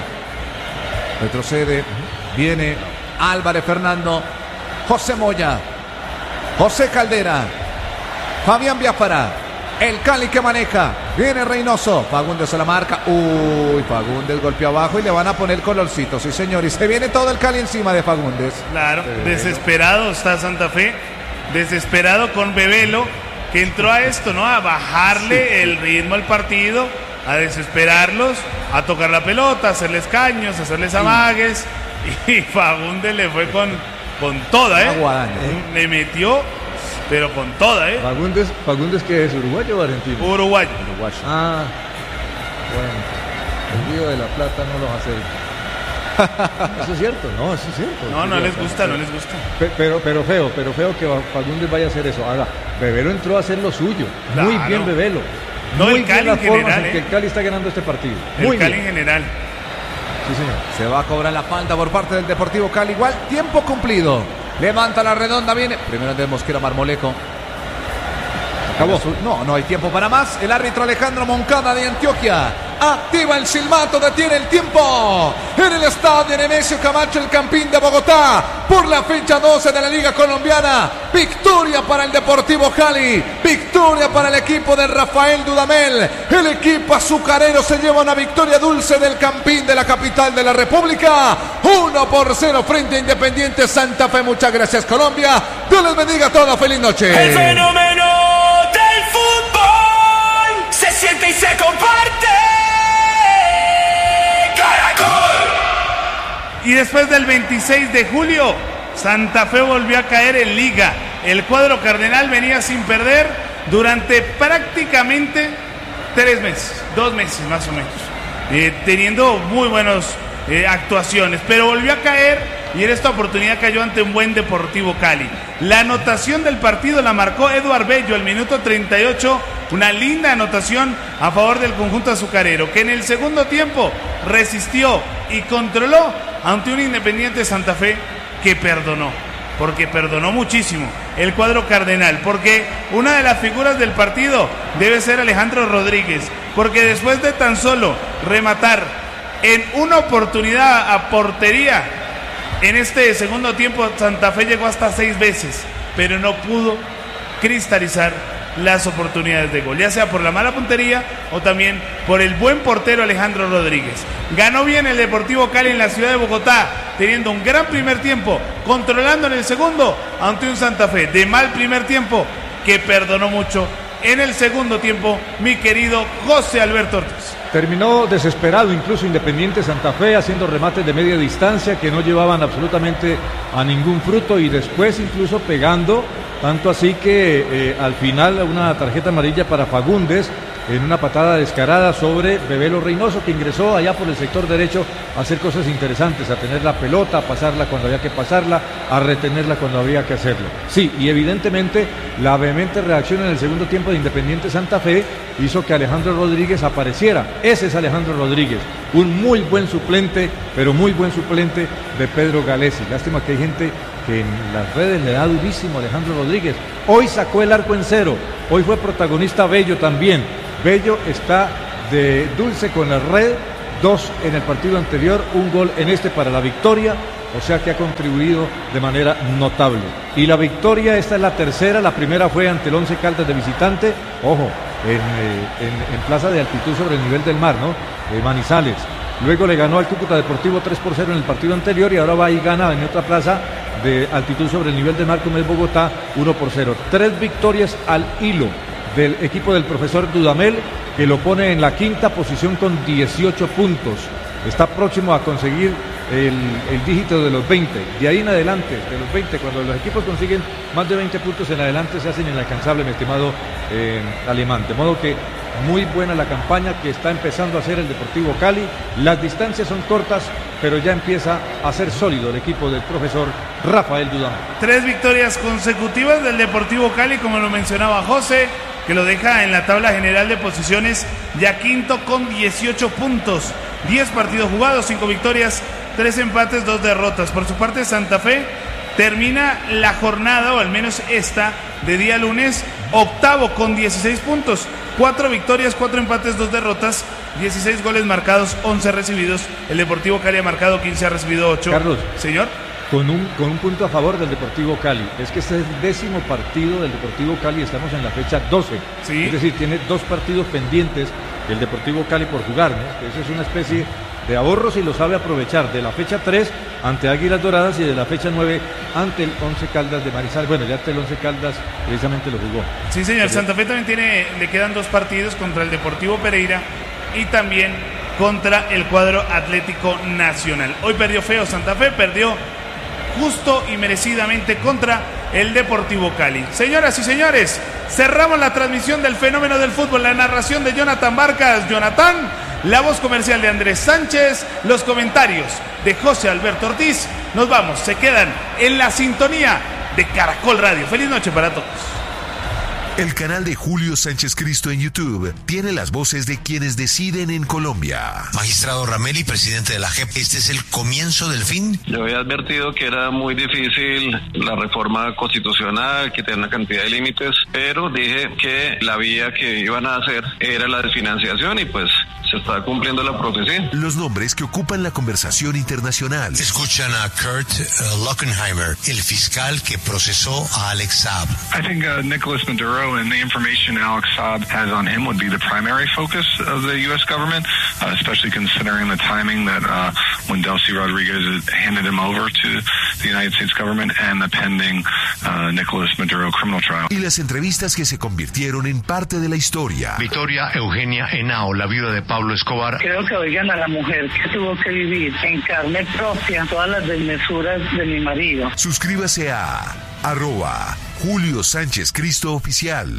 Retrocede, viene Álvarez Fernando, José Moya, José Caldera, Fabián Biafara, el Cali que maneja, viene Reynoso, Fagundes se la marca, uy, Fagundes golpeó abajo y le van a poner colorcito, sí señor, y se viene todo el Cali encima de Fagundes. Claro, desesperado está Santa Fe, desesperado con Bebelo, que entró a esto, ¿no? A bajarle sí. el ritmo al partido, a desesperarlos, a tocar la pelota, a hacerles caños, a hacerles amagues. Y Fagundes le fue con, con toda, ¿eh? Guadaña, ¿eh? Le metió, pero con toda, ¿eh? Fagundes, Fagundes ¿qué es? ¿Uruguayo o argentino? Uruguayo. Uruguayo. Ah, bueno. El Río de la Plata no los hace. Eso es cierto, no, eso es cierto. No, no les gusta, no les gusta. Pero, pero feo, pero feo que Fagundes vaya a hacer eso. Ahora, Bebelo entró a hacer lo suyo. Claro. Muy bien Bebelo. No, Muy el Cali bien la en forma general, en ¿eh? que el Cali está ganando este partido. El Muy Cali bien. en general. Sí, señor. Se va a cobrar la falta por parte del Deportivo Cali. Igual, tiempo cumplido. Levanta la redonda, viene. Primero de Mosquera Marmolejo. Acabó. No, no hay tiempo para más. El árbitro Alejandro Moncada de Antioquia activa el silbato, detiene el tiempo en el estadio Nemesio Camacho, el Campín de Bogotá, por la fecha doce de la Liga Colombiana. Victoria para el Deportivo Cali, victoria para el equipo de Rafael Dudamel. El equipo azucarero se lleva una victoria dulce del Campín de la capital de la República, uno por cero frente a Independiente Santa Fe. Muchas gracias, Colombia. Dios les bendiga a todos. Feliz noche. El fenómeno del fútbol se siente y se comparte. Y después del veintiséis de julio, Santa Fe volvió a caer en Liga. El cuadro cardenal venía sin perder durante prácticamente tres meses, dos meses más o menos, eh, teniendo muy buenas eh, actuaciones, pero volvió a caer y en esta oportunidad cayó ante un buen Deportivo Cali. La anotación del partido la marcó Eduard Bello al minuto treinta y ocho, una linda anotación a favor del conjunto azucarero, que en el segundo tiempo resistió y controló ante un Independiente Santa Fe que perdonó, porque perdonó muchísimo el cuadro cardenal, porque una de las figuras del partido debe ser Alejandro Rodríguez, porque después de tan solo rematar en una oportunidad a portería, en este segundo tiempo Santa Fe llegó hasta seis veces, pero no pudo cristalizar las oportunidades de gol, ya sea por la mala puntería o también por el buen portero Alejandro Rodríguez. Ganó bien el Deportivo Cali en la ciudad de Bogotá, teniendo un gran primer tiempo, controlando en el segundo ante un Santa Fe de mal primer tiempo que perdonó mucho en el segundo tiempo, mi querido José Alberto Ortiz. Terminó desesperado incluso Independiente Santa Fe, haciendo remates de media distancia que no llevaban absolutamente a ningún fruto, y después incluso pegando, tanto así que eh, al final una tarjeta amarilla para Fagundes en una patada descarada sobre Bebelo Reynoso, que ingresó allá por el sector derecho a hacer cosas interesantes, a tener la pelota, a pasarla cuando había que pasarla, a retenerla cuando había que hacerlo. Sí, y evidentemente la vehemente reacción en el segundo tiempo de Independiente Santa Fe hizo que Alejandro Rodríguez apareciera. Ese es Alejandro Rodríguez, un muy buen suplente, pero muy buen suplente de Pedro Galesi. Lástima que hay gente que en las redes le da durísimo a Alejandro Rodríguez. Hoy sacó el arco en cero, hoy fue protagonista Bello también. Bello está de dulce con la red, dos en el partido anterior, un gol en este para la victoria, o sea que ha contribuido de manera notable. Y la victoria, esta es la tercera, la primera fue ante el Once Caldas de visitante, ojo, en, eh, en, en plaza de altitud sobre el nivel del mar, ¿no? Eh, Manizales. Luego le ganó al Cúcuta Deportivo tres por cero en el partido anterior y ahora va y gana en otra plaza de altitud sobre el nivel del mar como es Bogotá, uno por cero. Tres victorias al hilo del equipo del profesor Dudamel, que lo pone en la quinta posición con dieciocho puntos. Está próximo a conseguir el, el dígito de los veinte. De ahí en adelante, de los veinte, cuando los equipos consiguen más de veinte puntos en adelante, se hacen inalcanzables, mi estimado eh, Alemán. De modo que muy buena la campaña que está empezando a hacer el Deportivo Cali. Las distancias son cortas, pero ya empieza a ser sólido el equipo del profesor Rafael Dudamel. Tres victorias consecutivas del Deportivo Cali, como lo mencionaba José, que lo deja en la tabla general de posiciones ya quinto con dieciocho puntos. diez partidos jugados, cinco victorias, tres empates, dos derrotas. Por su parte, Santa Fe termina la jornada, o al menos esta, de día lunes, octavo con dieciséis puntos. cuatro victorias, cuatro empates, dos derrotas, dieciséis goles marcados, once recibidos. El Deportivo Cali ha marcado quince, ha recibido ocho. Carlos. Señor. Con un, con un punto a favor del Deportivo Cali. Es que este es el décimo partido del Deportivo Cali, estamos en la fecha doce. Sí. Es decir, tiene dos partidos pendientes el Deportivo Cali por jugar, ¿no? Eso es una especie de ahorros y lo sabe aprovechar. De la fecha tres ante Águilas Doradas y de la fecha nueve ante el Once Caldas de Manizales. Bueno, ya ante el Once Caldas precisamente lo jugó. Sí, señor. Santa Fe también tiene, le quedan dos partidos contra el Deportivo Pereira y también contra el cuadro Atlético Nacional. Hoy perdió feo Santa Fe, perdió justo y merecidamente contra el Deportivo Cali. Señoras y señores, cerramos la transmisión del fenómeno del fútbol, la narración de Jonathan Vargas. Jonathan, la voz comercial de Andrés Sánchez, los comentarios de José Alberto Ortiz. Nos vamos, se quedan en la sintonía de Caracol Radio. Feliz noche para todos. El canal de Julio Sánchez Cristo en YouTube tiene las voces de quienes deciden en Colombia. Magistrado Rameli, presidente de la J E P, ¿este es el comienzo del fin? Yo había advertido que era muy difícil la reforma constitucional, que tenía una cantidad de límites, pero dije que la vía que iban a hacer era la desfinanciación y pues se está cumpliendo la profecía. Los nombres que ocupan la conversación internacional. Escuchan a Kurt uh, Lockenheimer, el fiscal que procesó a Alex Saab. I think uh, Nicholas Maduro and the information Alex Saab has on him would be the primary focus of the U S government, uh, especially considering the timing that uh, when Delcy Rodriguez handed him over to the United States government and the pending uh, Nicholas Maduro criminal trial. Y las entrevistas que se convirtieron en parte de la historia. Victoria Eugenia Henao, la viuda de Pablo Escobar. Creo que oigan a la mujer que tuvo que vivir en carne propia todas las desmesuras de mi marido. Suscríbase a arroba Julio Sánchez Cristo Oficial.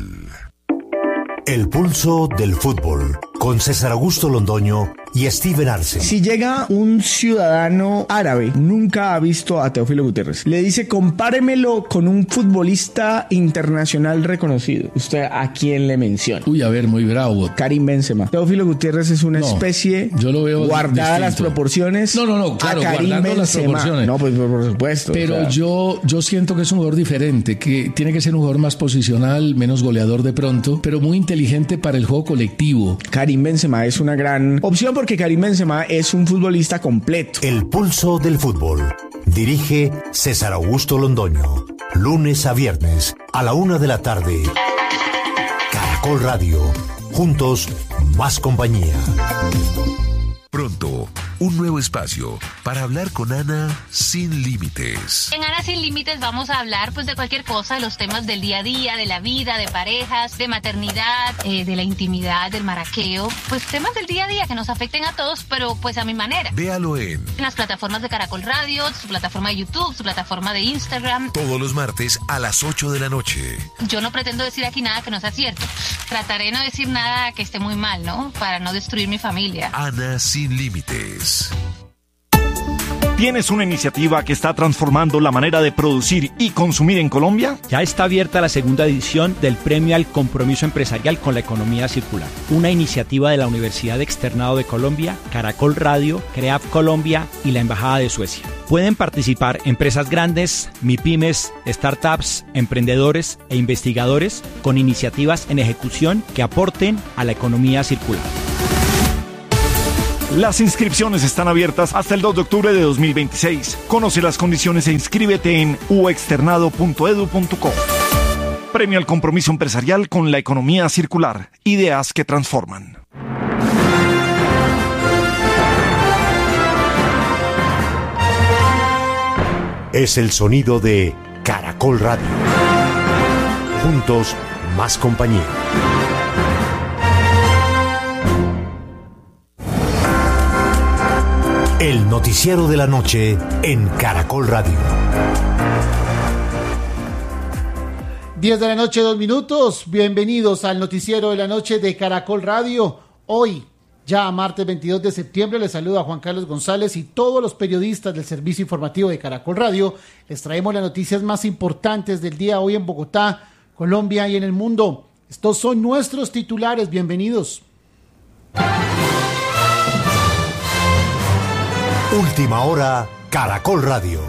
El pulso del fútbol, con César Augusto Londoño y Steven Arce. Si llega un ciudadano árabe, nunca ha visto a Teófilo Gutiérrez, le dice compáremelo con un futbolista internacional reconocido, ¿usted a quién le menciona? Uy, a ver, muy bravo. Karim Benzema. Teófilo Gutiérrez es una no, especie, yo lo veo guardada distinto. Las proporciones. No, no, no, claro, a Karim guardando Benzema. Las proporciones. No, pues por supuesto. Pero o sea. yo, yo siento que es un jugador diferente, que tiene que ser un jugador más posicional, menos goleador de pronto, pero muy inteligente para el juego colectivo. Karim Benzema es una gran opción porque Karim Benzema es un futbolista completo. El pulso del fútbol. Dirige César Augusto Londoño. Lunes a viernes a la una de la tarde. Caracol Radio. Juntos, más compañía. Pronto, un nuevo nuevo espacio para hablar con Ana sin límites. En Ana Sin Límites vamos a hablar pues de cualquier cosa, de los temas del día a día, de la vida, de parejas, de maternidad, eh, de la intimidad, del maraqueo, pues temas del día a día que nos afecten a todos, pero pues a mi manera. Véalo en En las plataformas de Caracol Radio, su plataforma de YouTube, su plataforma de Instagram. todos los martes a las ocho de la noche. Yo no pretendo decir aquí nada que no sea cierto. Trataré de no decir nada que esté muy mal, ¿no? Para no destruir mi familia. Ana Sin Límites. ¿Tienes una iniciativa que está transformando la manera de producir y consumir en Colombia? Ya está abierta la segunda edición del Premio al Compromiso Empresarial con la Economía Circular, una iniciativa de la Universidad Externado de Colombia, Caracol Radio, CREAF Colombia y la Embajada de Suecia. Pueden participar empresas grandes, MIPYMES, startups, emprendedores e investigadores con iniciativas en ejecución que aporten a la economía circular. Las inscripciones están abiertas hasta el dos de octubre de dos mil veintiséis. Conoce las condiciones e inscríbete en u externado punto edu punto co. Premio al Compromiso Empresarial con la Economía Circular. Ideas que transforman. Es el sonido de Caracol Radio. Juntos, más compañía. El noticiero de la noche en Caracol Radio. diez de la noche, dos minutos. Bienvenidos al noticiero de la noche de Caracol Radio. Hoy, ya martes veintidós de septiembre, les saluda Juan Carlos González y todos los periodistas del servicio informativo de Caracol Radio. Les traemos las noticias más importantes del día hoy en Bogotá, Colombia y en el mundo. Estos son nuestros titulares. Bienvenidos. Última hora, Caracol Radio.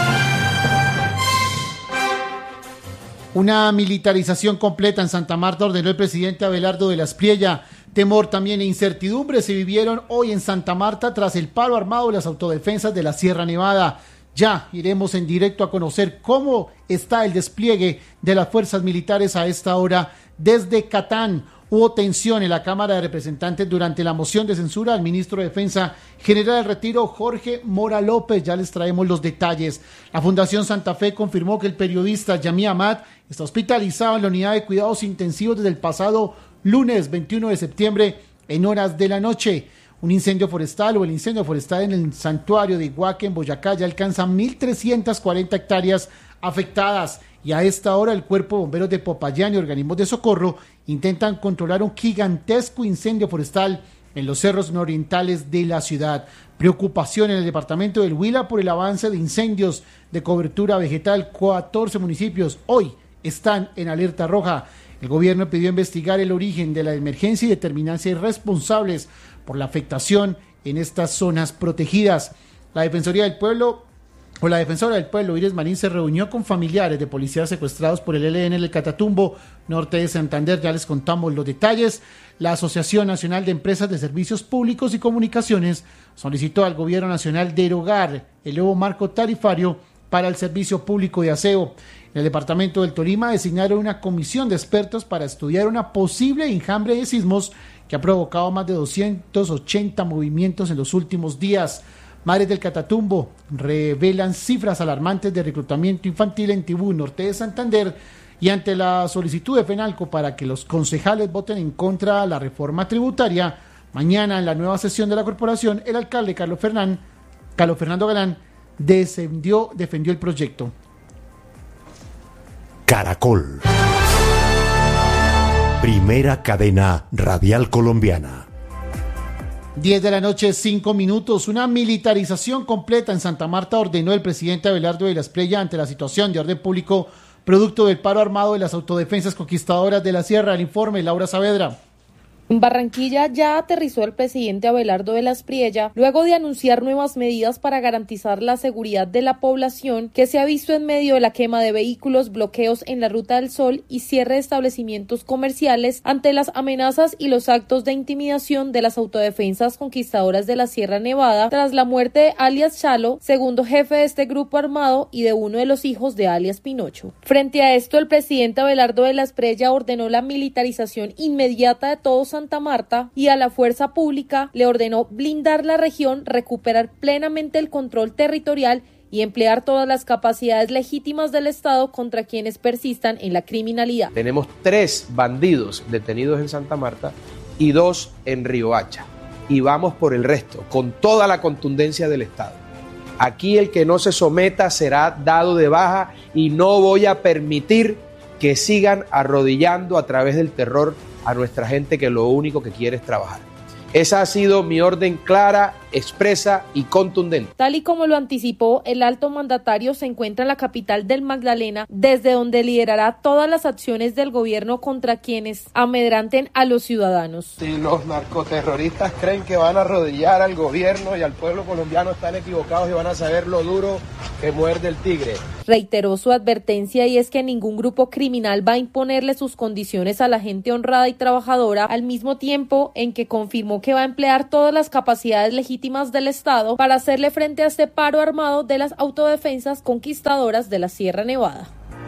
Una militarización completa en Santa Marta ordenó el presidente Abelardo de la Espriella. Temor también e incertidumbre se vivieron hoy en Santa Marta tras el paro armado de las autodefensas de la Sierra Nevada. Ya iremos en directo a conocer cómo está el despliegue de las fuerzas militares a esta hora desde Catán. Hubo tensión en la Cámara de Representantes durante la moción de censura al ministro de Defensa General del Retiro, Jorge Mora López. Ya les traemos los detalles. La Fundación Santa Fe confirmó que el periodista Yamí Amat está hospitalizado en la unidad de cuidados intensivos desde el pasado lunes veintiuno de septiembre en horas de la noche. Un incendio forestal o el incendio forestal en el santuario de Iguaque, en Boyacá, ya alcanza mil trescientas cuarenta hectáreas afectadas. Y a esta hora el Cuerpo de Bomberos de Popayán y organismos de socorro intentan controlar un gigantesco incendio forestal en los cerros nororientales de la ciudad. Preocupación en el departamento del Huila por el avance de incendios de cobertura vegetal. catorce municipios hoy están en alerta roja. El gobierno pidió investigar el origen de la emergencia y determinar si hay responsables por la afectación en estas zonas protegidas. La Defensoría del Pueblo o la defensora del pueblo, Iris Marín, se reunió con familiares de policías secuestrados por el E L N en el Catatumbo, norte de Santander. Ya les contamos los detalles. La Asociación Nacional de Empresas de Servicios Públicos y Comunicaciones solicitó al Gobierno Nacional derogar el nuevo marco tarifario para el servicio público de aseo. En el departamento del Tolima designaron una comisión de expertos para estudiar una posible enjambre de sismos que ha provocado más de doscientos ochenta movimientos en los últimos días. Madres del Catatumbo revelan cifras alarmantes de reclutamiento infantil en Tibú, norte de Santander, y ante la solicitud de FENALCO para que los concejales voten en contra de la reforma tributaria, mañana en la nueva sesión de la corporación, el alcalde Carlos, Fernán, Carlos Fernando Galán defendió, defendió el proyecto. Caracol. Primera cadena radial colombiana. diez de la noche, cinco minutos. Una militarización completa en Santa Marta ordenó el presidente Abelardo de la Espriella ante la situación de orden público producto del paro armado de las autodefensas conquistadoras de la Sierra. El informe, Laura Saavedra. En Barranquilla ya aterrizó el presidente Abelardo de la Espriella luego de anunciar nuevas medidas para garantizar la seguridad de la población que se ha visto en medio de la quema de vehículos, bloqueos en la Ruta del Sol y cierre de establecimientos comerciales ante las amenazas y los actos de intimidación de las autodefensas conquistadoras de la Sierra Nevada tras la muerte de alias Chalo, segundo jefe de este grupo armado y de uno de los hijos de alias Pinocho. Frente a esto, el presidente Abelardo de la Espriella ordenó la militarización inmediata de todos Santa Marta y a la fuerza pública le ordenó blindar la región, recuperar plenamente el control territorial y emplear todas las capacidades legítimas del Estado contra quienes persistan en la criminalidad. Tenemos tres bandidos detenidos en Santa Marta y dos en Riohacha. Y vamos por el resto, con toda la contundencia del Estado. Aquí el que no se someta será dado de baja y no voy a permitir que sigan arrodillando a través del terror a nuestra gente que lo único que quiere es trabajar. Esa ha sido mi orden clara, expresa y contundente. Tal y como lo anticipó, el alto mandatario se encuentra en la capital del Magdalena, desde donde liderará todas las acciones del gobierno contra quienes amedranten a los ciudadanos. Si los narcoterroristas creen que van a arrodillar al gobierno y al pueblo colombiano, están equivocados y van a saber lo duro que muerde el tigre. Reiteró su advertencia y es que ningún grupo criminal va a imponerle sus condiciones a la gente honrada y trabajadora, al mismo tiempo en que confirmó que va a emplear todas las capacidades legítimas del Estado para hacerle frente a este paro armado de las autodefensas conquistadoras de la Sierra Nevada.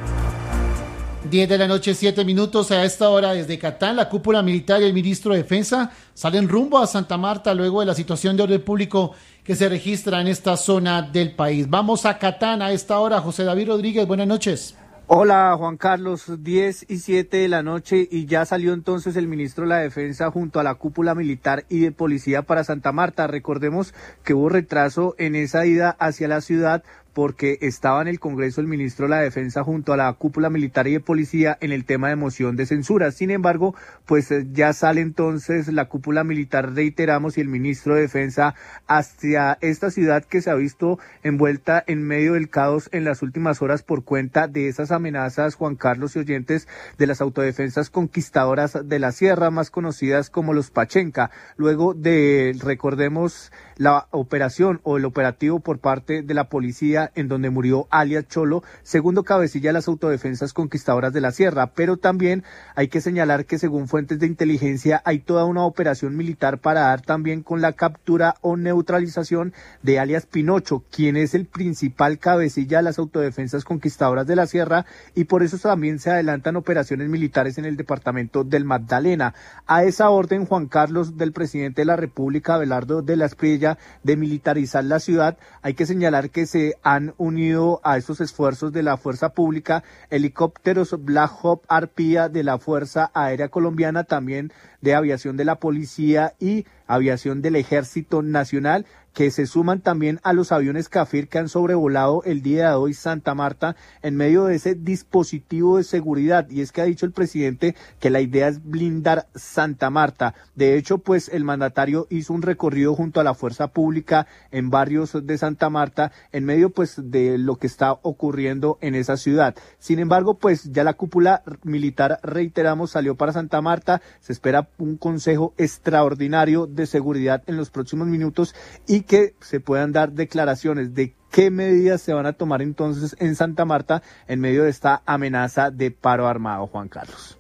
diez de la noche, siete minutos. A esta hora desde Catán, la cúpula militar y el ministro de Defensa salen rumbo a Santa Marta luego de la situación de orden público que se registra en esta zona del país. Vamos a Catán a esta hora. José David Rodríguez, buenas noches. Hola Juan Carlos, diez y siete de la noche y ya salió entonces el ministro de la Defensa junto a la cúpula militar y de policía para Santa Marta. Recordemos que hubo retraso en esa ida hacia la ciudad porque estaba en el Congreso el ministro de la Defensa junto a la cúpula militar y de policía en el tema de moción de censura. Sin embargo, pues ya sale entonces la cúpula militar, reiteramos, y el ministro de Defensa hacia esta ciudad que se ha visto envuelta en medio del caos en las últimas horas por cuenta de esas amenazas, Juan Carlos y oyentes, de las autodefensas conquistadoras de la sierra, más conocidas como los Pachenca. Luego de, recordemos, la operación o el operativo por parte de la policía en donde murió alias Cholo, segundo cabecilla de las autodefensas conquistadoras de la sierra, pero también hay que señalar que según fuentes de inteligencia hay toda una operación militar para dar también con la captura o neutralización de alias Pinocho, quien es el principal cabecilla de las autodefensas conquistadoras de la sierra, y por eso también se adelantan operaciones militares en el departamento del Magdalena. A esa orden, Juan Carlos, del presidente de la República, Abelardo de la Espriella, de militarizar la ciudad, hay que señalar que se han unido a estos esfuerzos de la fuerza pública helicópteros Black Hawk Arpía de la Fuerza Aérea Colombiana, también de aviación de la policía y aviación del Ejército Nacional, que se suman también a los aviones Cafir que han sobrevolado el día de hoy Santa Marta en medio de ese dispositivo de seguridad. Y es que ha dicho el presidente que la idea es blindar Santa Marta. De hecho, pues el mandatario hizo un recorrido junto a la fuerza pública en barrios de Santa Marta en medio pues de lo que está ocurriendo en esa ciudad. Sin embargo, pues ya la cúpula militar, reiteramos, salió para Santa Marta. Se espera un consejo extraordinario de seguridad en los próximos minutos y que se puedan dar declaraciones de qué medidas se van a tomar entonces en Santa Marta en medio de esta amenaza de paro armado, Juan Carlos.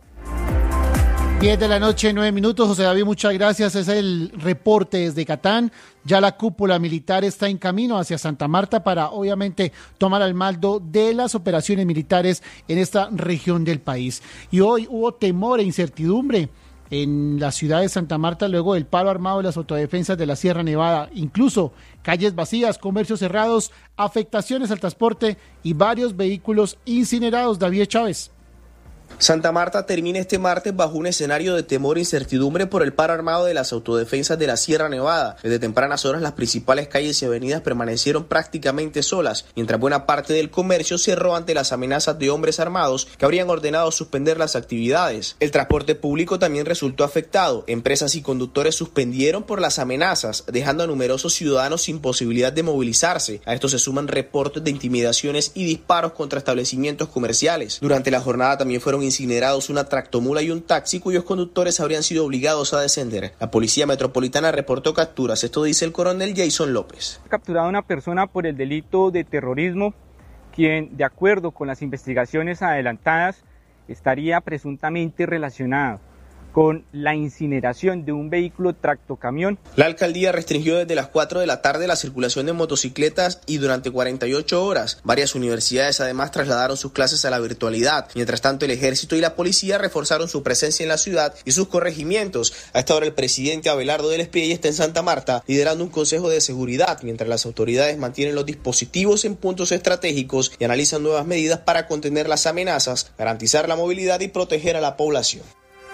diez de la noche, nueve minutos. José David, muchas gracias. Es el reporte desde Catán. Ya la cúpula militar está en camino hacia Santa Marta para, obviamente, tomar al mando de las operaciones militares en esta región del país. Y hoy hubo temor e incertidumbre en la ciudad de Santa Marta luego del paro armado de las autodefensas de la Sierra Nevada. Incluso calles vacías, comercios cerrados, afectaciones al transporte y varios vehículos incinerados. David Chávez. Santa Marta termina este martes bajo un escenario de temor e incertidumbre por el paro armado de las autodefensas de la Sierra Nevada. Desde tempranas horas las principales calles y avenidas permanecieron prácticamente solas, mientras buena parte del comercio cerró ante las amenazas de hombres armados que habrían ordenado suspender las actividades. El transporte público también resultó afectado. Empresas y conductores suspendieron por las amenazas, dejando a numerosos ciudadanos sin posibilidad de movilizarse. A esto se suman reportes de intimidaciones y disparos contra establecimientos comerciales. Durante la jornada también fueron incinerados una tractomula y un taxi cuyos conductores habrían sido obligados a descender. La Policía Metropolitana reportó capturas. Esto dice el coronel Jason López. Capturado a una persona por el delito de terrorismo, quien, de acuerdo con las investigaciones adelantadas, estaría presuntamente relacionado con la incineración de un vehículo tractocamión. La alcaldía restringió desde las cuatro de la tarde la circulación de motocicletas y durante cuarenta y ocho horas. Varias universidades además trasladaron sus clases a la virtualidad. Mientras tanto, el ejército y la policía reforzaron su presencia en la ciudad y sus corregimientos. A esta hora el presidente Abelardo del Espriella está en Santa Marta liderando un consejo de seguridad, mientras las autoridades mantienen los dispositivos en puntos estratégicos y analizan nuevas medidas para contener las amenazas, garantizar la movilidad y proteger a la población.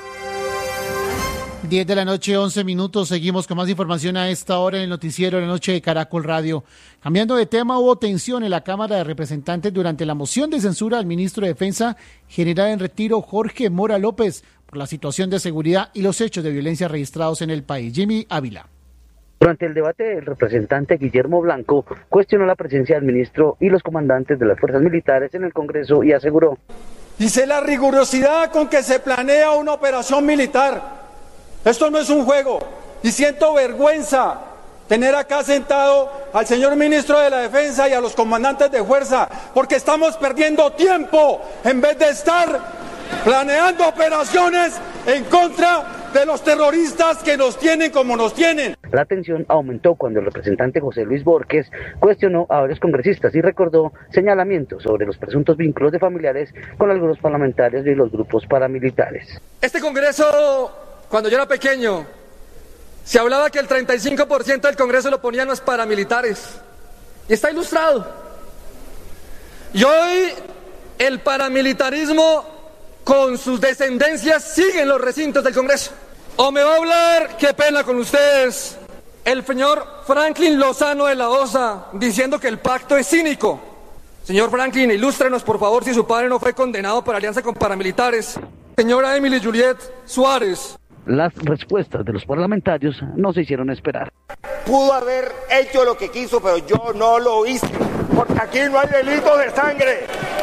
diez de la noche, once minutos. Seguimos con más información a esta hora en el noticiero de la noche de Caracol Radio. Cambiando de tema, hubo tensión en la Cámara de Representantes durante la moción de censura al ministro de Defensa, general en retiro Jorge Mora López, por la situación de seguridad y los hechos de violencia registrados en el país. Jimmy Ávila. Durante el debate, el representante Guillermo Blanco cuestionó la presencia del ministro y los comandantes de las fuerzas militares en el Congreso y aseguró: dice la rigurosidad con que se planea una operación militar. Esto no es un juego y siento vergüenza tener acá sentado al señor ministro de la Defensa y a los comandantes de fuerza, porque estamos perdiendo tiempo en vez de estar planeando operaciones en contra de los terroristas que nos tienen como nos tienen. La tensión aumentó cuando el representante José Luis Borges cuestionó a varios congresistas y recordó señalamientos sobre los presuntos vínculos de familiares con algunos parlamentarios y los grupos paramilitares. Este Congreso, cuando yo era pequeño, se hablaba que el treinta y cinco por ciento del Congreso lo ponían los paramilitares. Y está ilustrado. Y hoy el paramilitarismo con sus descendencias sigue en los recintos del Congreso. O me va a hablar, qué pena con ustedes, el señor Franklin Lozano de la Osa, diciendo que el pacto es cínico. Señor Franklin, ilústrenos por favor si su padre no fue condenado por alianza con paramilitares. Señora Emily Juliet Suárez. Las respuestas de los parlamentarios no se hicieron esperar. Pudo haber hecho lo que quiso, pero yo no lo hice, porque aquí no hay delitos de sangre.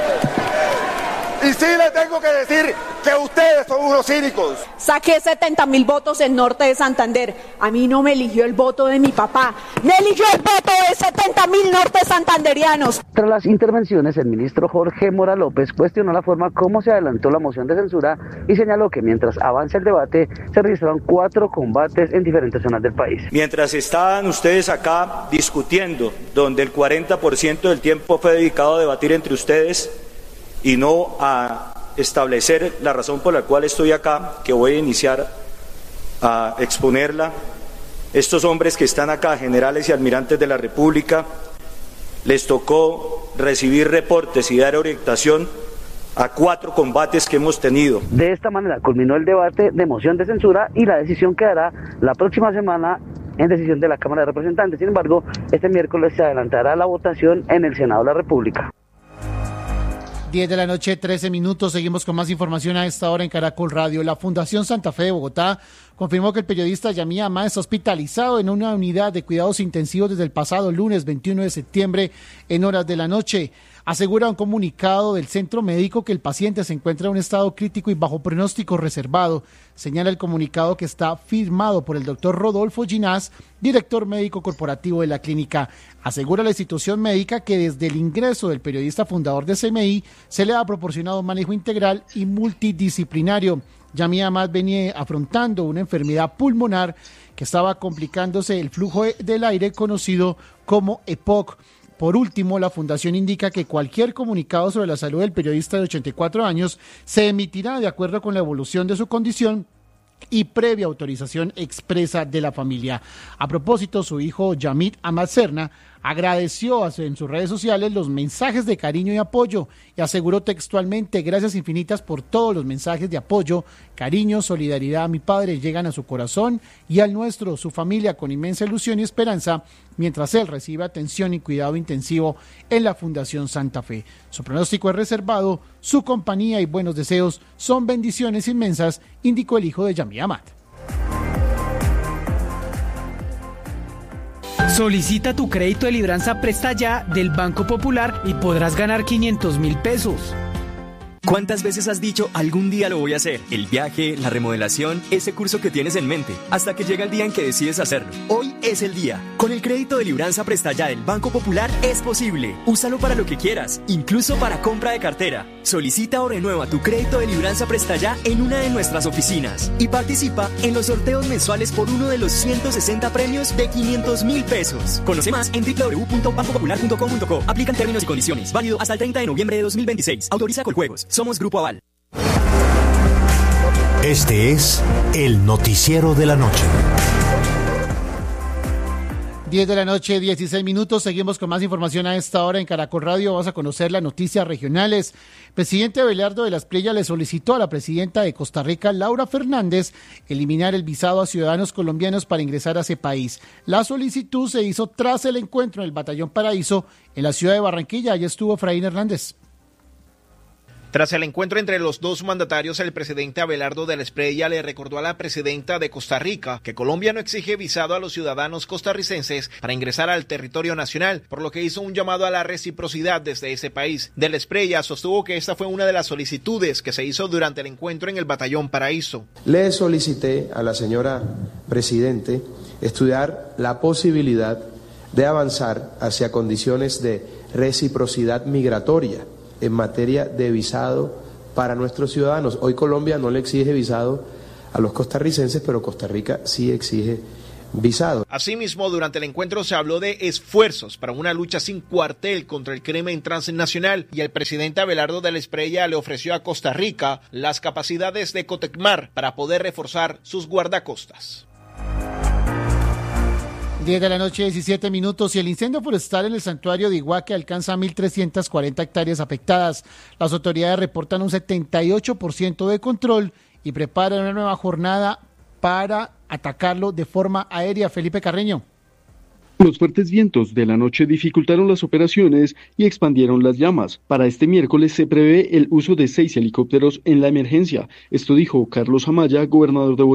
Y sí le tengo que decir que ustedes son unos cínicos. Saqué setenta mil votos en Norte de Santander. A mí no me eligió el voto de mi papá. Me eligió el voto de setenta mil norte santanderianos. Tras las intervenciones, el ministro Jorge Mora López cuestionó la forma como se adelantó la moción de censura y señaló que mientras avanza el debate, se registraron cuatro combates en diferentes zonas del país. Mientras estaban ustedes acá discutiendo, donde el cuarenta por ciento del tiempo fue dedicado a debatir entre ustedes y no a establecer la razón por la cual estoy acá, que voy a iniciar a exponerla. Estos hombres que están acá, generales y almirantes de la República, les tocó recibir reportes y dar orientación a cuatro combates que hemos tenido. De esta manera culminó el debate de moción de censura y la decisión quedará la próxima semana en decisión de la Cámara de Representantes. Sin embargo, este miércoles se adelantará la votación en el Senado de la República. diez de la noche, trece minutos. Seguimos con más información a esta hora en Caracol Radio. La Fundación Santa Fe de Bogotá confirmó que el periodista Yamí Amad está hospitalizado en una unidad de cuidados intensivos desde el pasado lunes veintiuno de septiembre en horas de la noche. Asegura un comunicado del centro médico que el paciente se encuentra en un estado crítico y bajo pronóstico reservado. Señala el comunicado que está firmado por el doctor Rodolfo Ginás, director médico corporativo de la clínica. Asegura la institución médica que desde el ingreso del periodista fundador de C M I se le ha proporcionado un manejo integral y multidisciplinario. Yamí Amad venía afrontando una enfermedad pulmonar que estaba complicándose el flujo del aire conocido como E P O C. Por último, la Fundación indica que cualquier comunicado sobre la salud del periodista de ochenta y cuatro años se emitirá de acuerdo con la evolución de su condición y previa autorización expresa de la familia. A propósito, su hijo Yamit Amad Serna agradeció en sus redes sociales los mensajes de cariño y apoyo y aseguró textualmente: gracias infinitas por todos los mensajes de apoyo, cariño, solidaridad a mi padre llegan a su corazón y al nuestro, su familia, con inmensa ilusión y esperanza, mientras él recibe atención y cuidado intensivo en la Fundación Santa Fe. Su pronóstico es reservado, su compañía y buenos deseos son bendiciones inmensas, indicó el hijo de Yamí Amad. Solicita tu crédito de libranza Presta Ya del Banco Popular y podrás ganar quinientos mil pesos. ¿Cuántas veces has dicho algún día lo voy a hacer? El viaje, la remodelación, ese curso que tienes en mente, hasta que llega el día en que decides hacerlo. Hoy es el día. Con el crédito de Libranza Presta Ya del Banco Popular es posible. Úsalo para lo que quieras, incluso para compra de cartera. Solicita o renueva tu crédito de Libranza Presta Ya en una de nuestras oficinas y participa en los sorteos mensuales por uno de los ciento sesenta premios de quinientos mil pesos. Conoce más en doble u doble u doble u punto banco popular punto com punto co. Aplican términos y condiciones. Válido hasta el treinta de noviembre de dos mil veintiséis. Autoriza Coljuegos. Somos Grupo Aval. Este es el noticiero de la noche. diez de la noche, dieciséis minutos. Seguimos con más información a esta hora en Caracol Radio. Vamos a conocer las noticias regionales. Presidente Abelardo de la Espriella le solicitó a la presidenta de Costa Rica, Laura Fernández, eliminar el visado a ciudadanos colombianos para ingresar a ese país. La solicitud se hizo tras el encuentro en el Batallón Paraíso en la ciudad de Barranquilla. Allí estuvo Efraín Hernández. Tras el encuentro entre los dos mandatarios, el presidente Abelardo de la Espriella le recordó a la presidenta de Costa Rica que Colombia no exige visado a los ciudadanos costarricenses para ingresar al territorio nacional, por lo que hizo un llamado a la reciprocidad desde ese país. De la Espriella sostuvo que esta fue una de las solicitudes que se hizo durante el encuentro en el Batallón Paraíso. Le solicité a la señora presidente estudiar la posibilidad de avanzar hacia condiciones de reciprocidad migratoria en materia de visado para nuestros ciudadanos. Hoy Colombia no le exige visado a los costarricenses, pero Costa Rica sí exige visado. Asimismo, durante el encuentro se habló de esfuerzos para una lucha sin cuartel contra el crimen transnacional y el presidente Abelardo de la Espriella le ofreció a Costa Rica las capacidades de Cotecmar para poder reforzar sus guardacostas. diez de la noche, diecisiete minutos, y el incendio forestal en el santuario de Iguaque alcanza mil trescientas cuarenta hectáreas afectadas. Las autoridades reportan un setenta y ocho por ciento de control y preparan una nueva jornada para atacarlo de forma aérea. Felipe Carreño. Los fuertes vientos de la noche dificultaron las operaciones y expandieron las llamas. Para este miércoles se prevé el uso de seis helicópteros en la emergencia. Esto dijo Carlos Amaya, gobernador de Boyacá.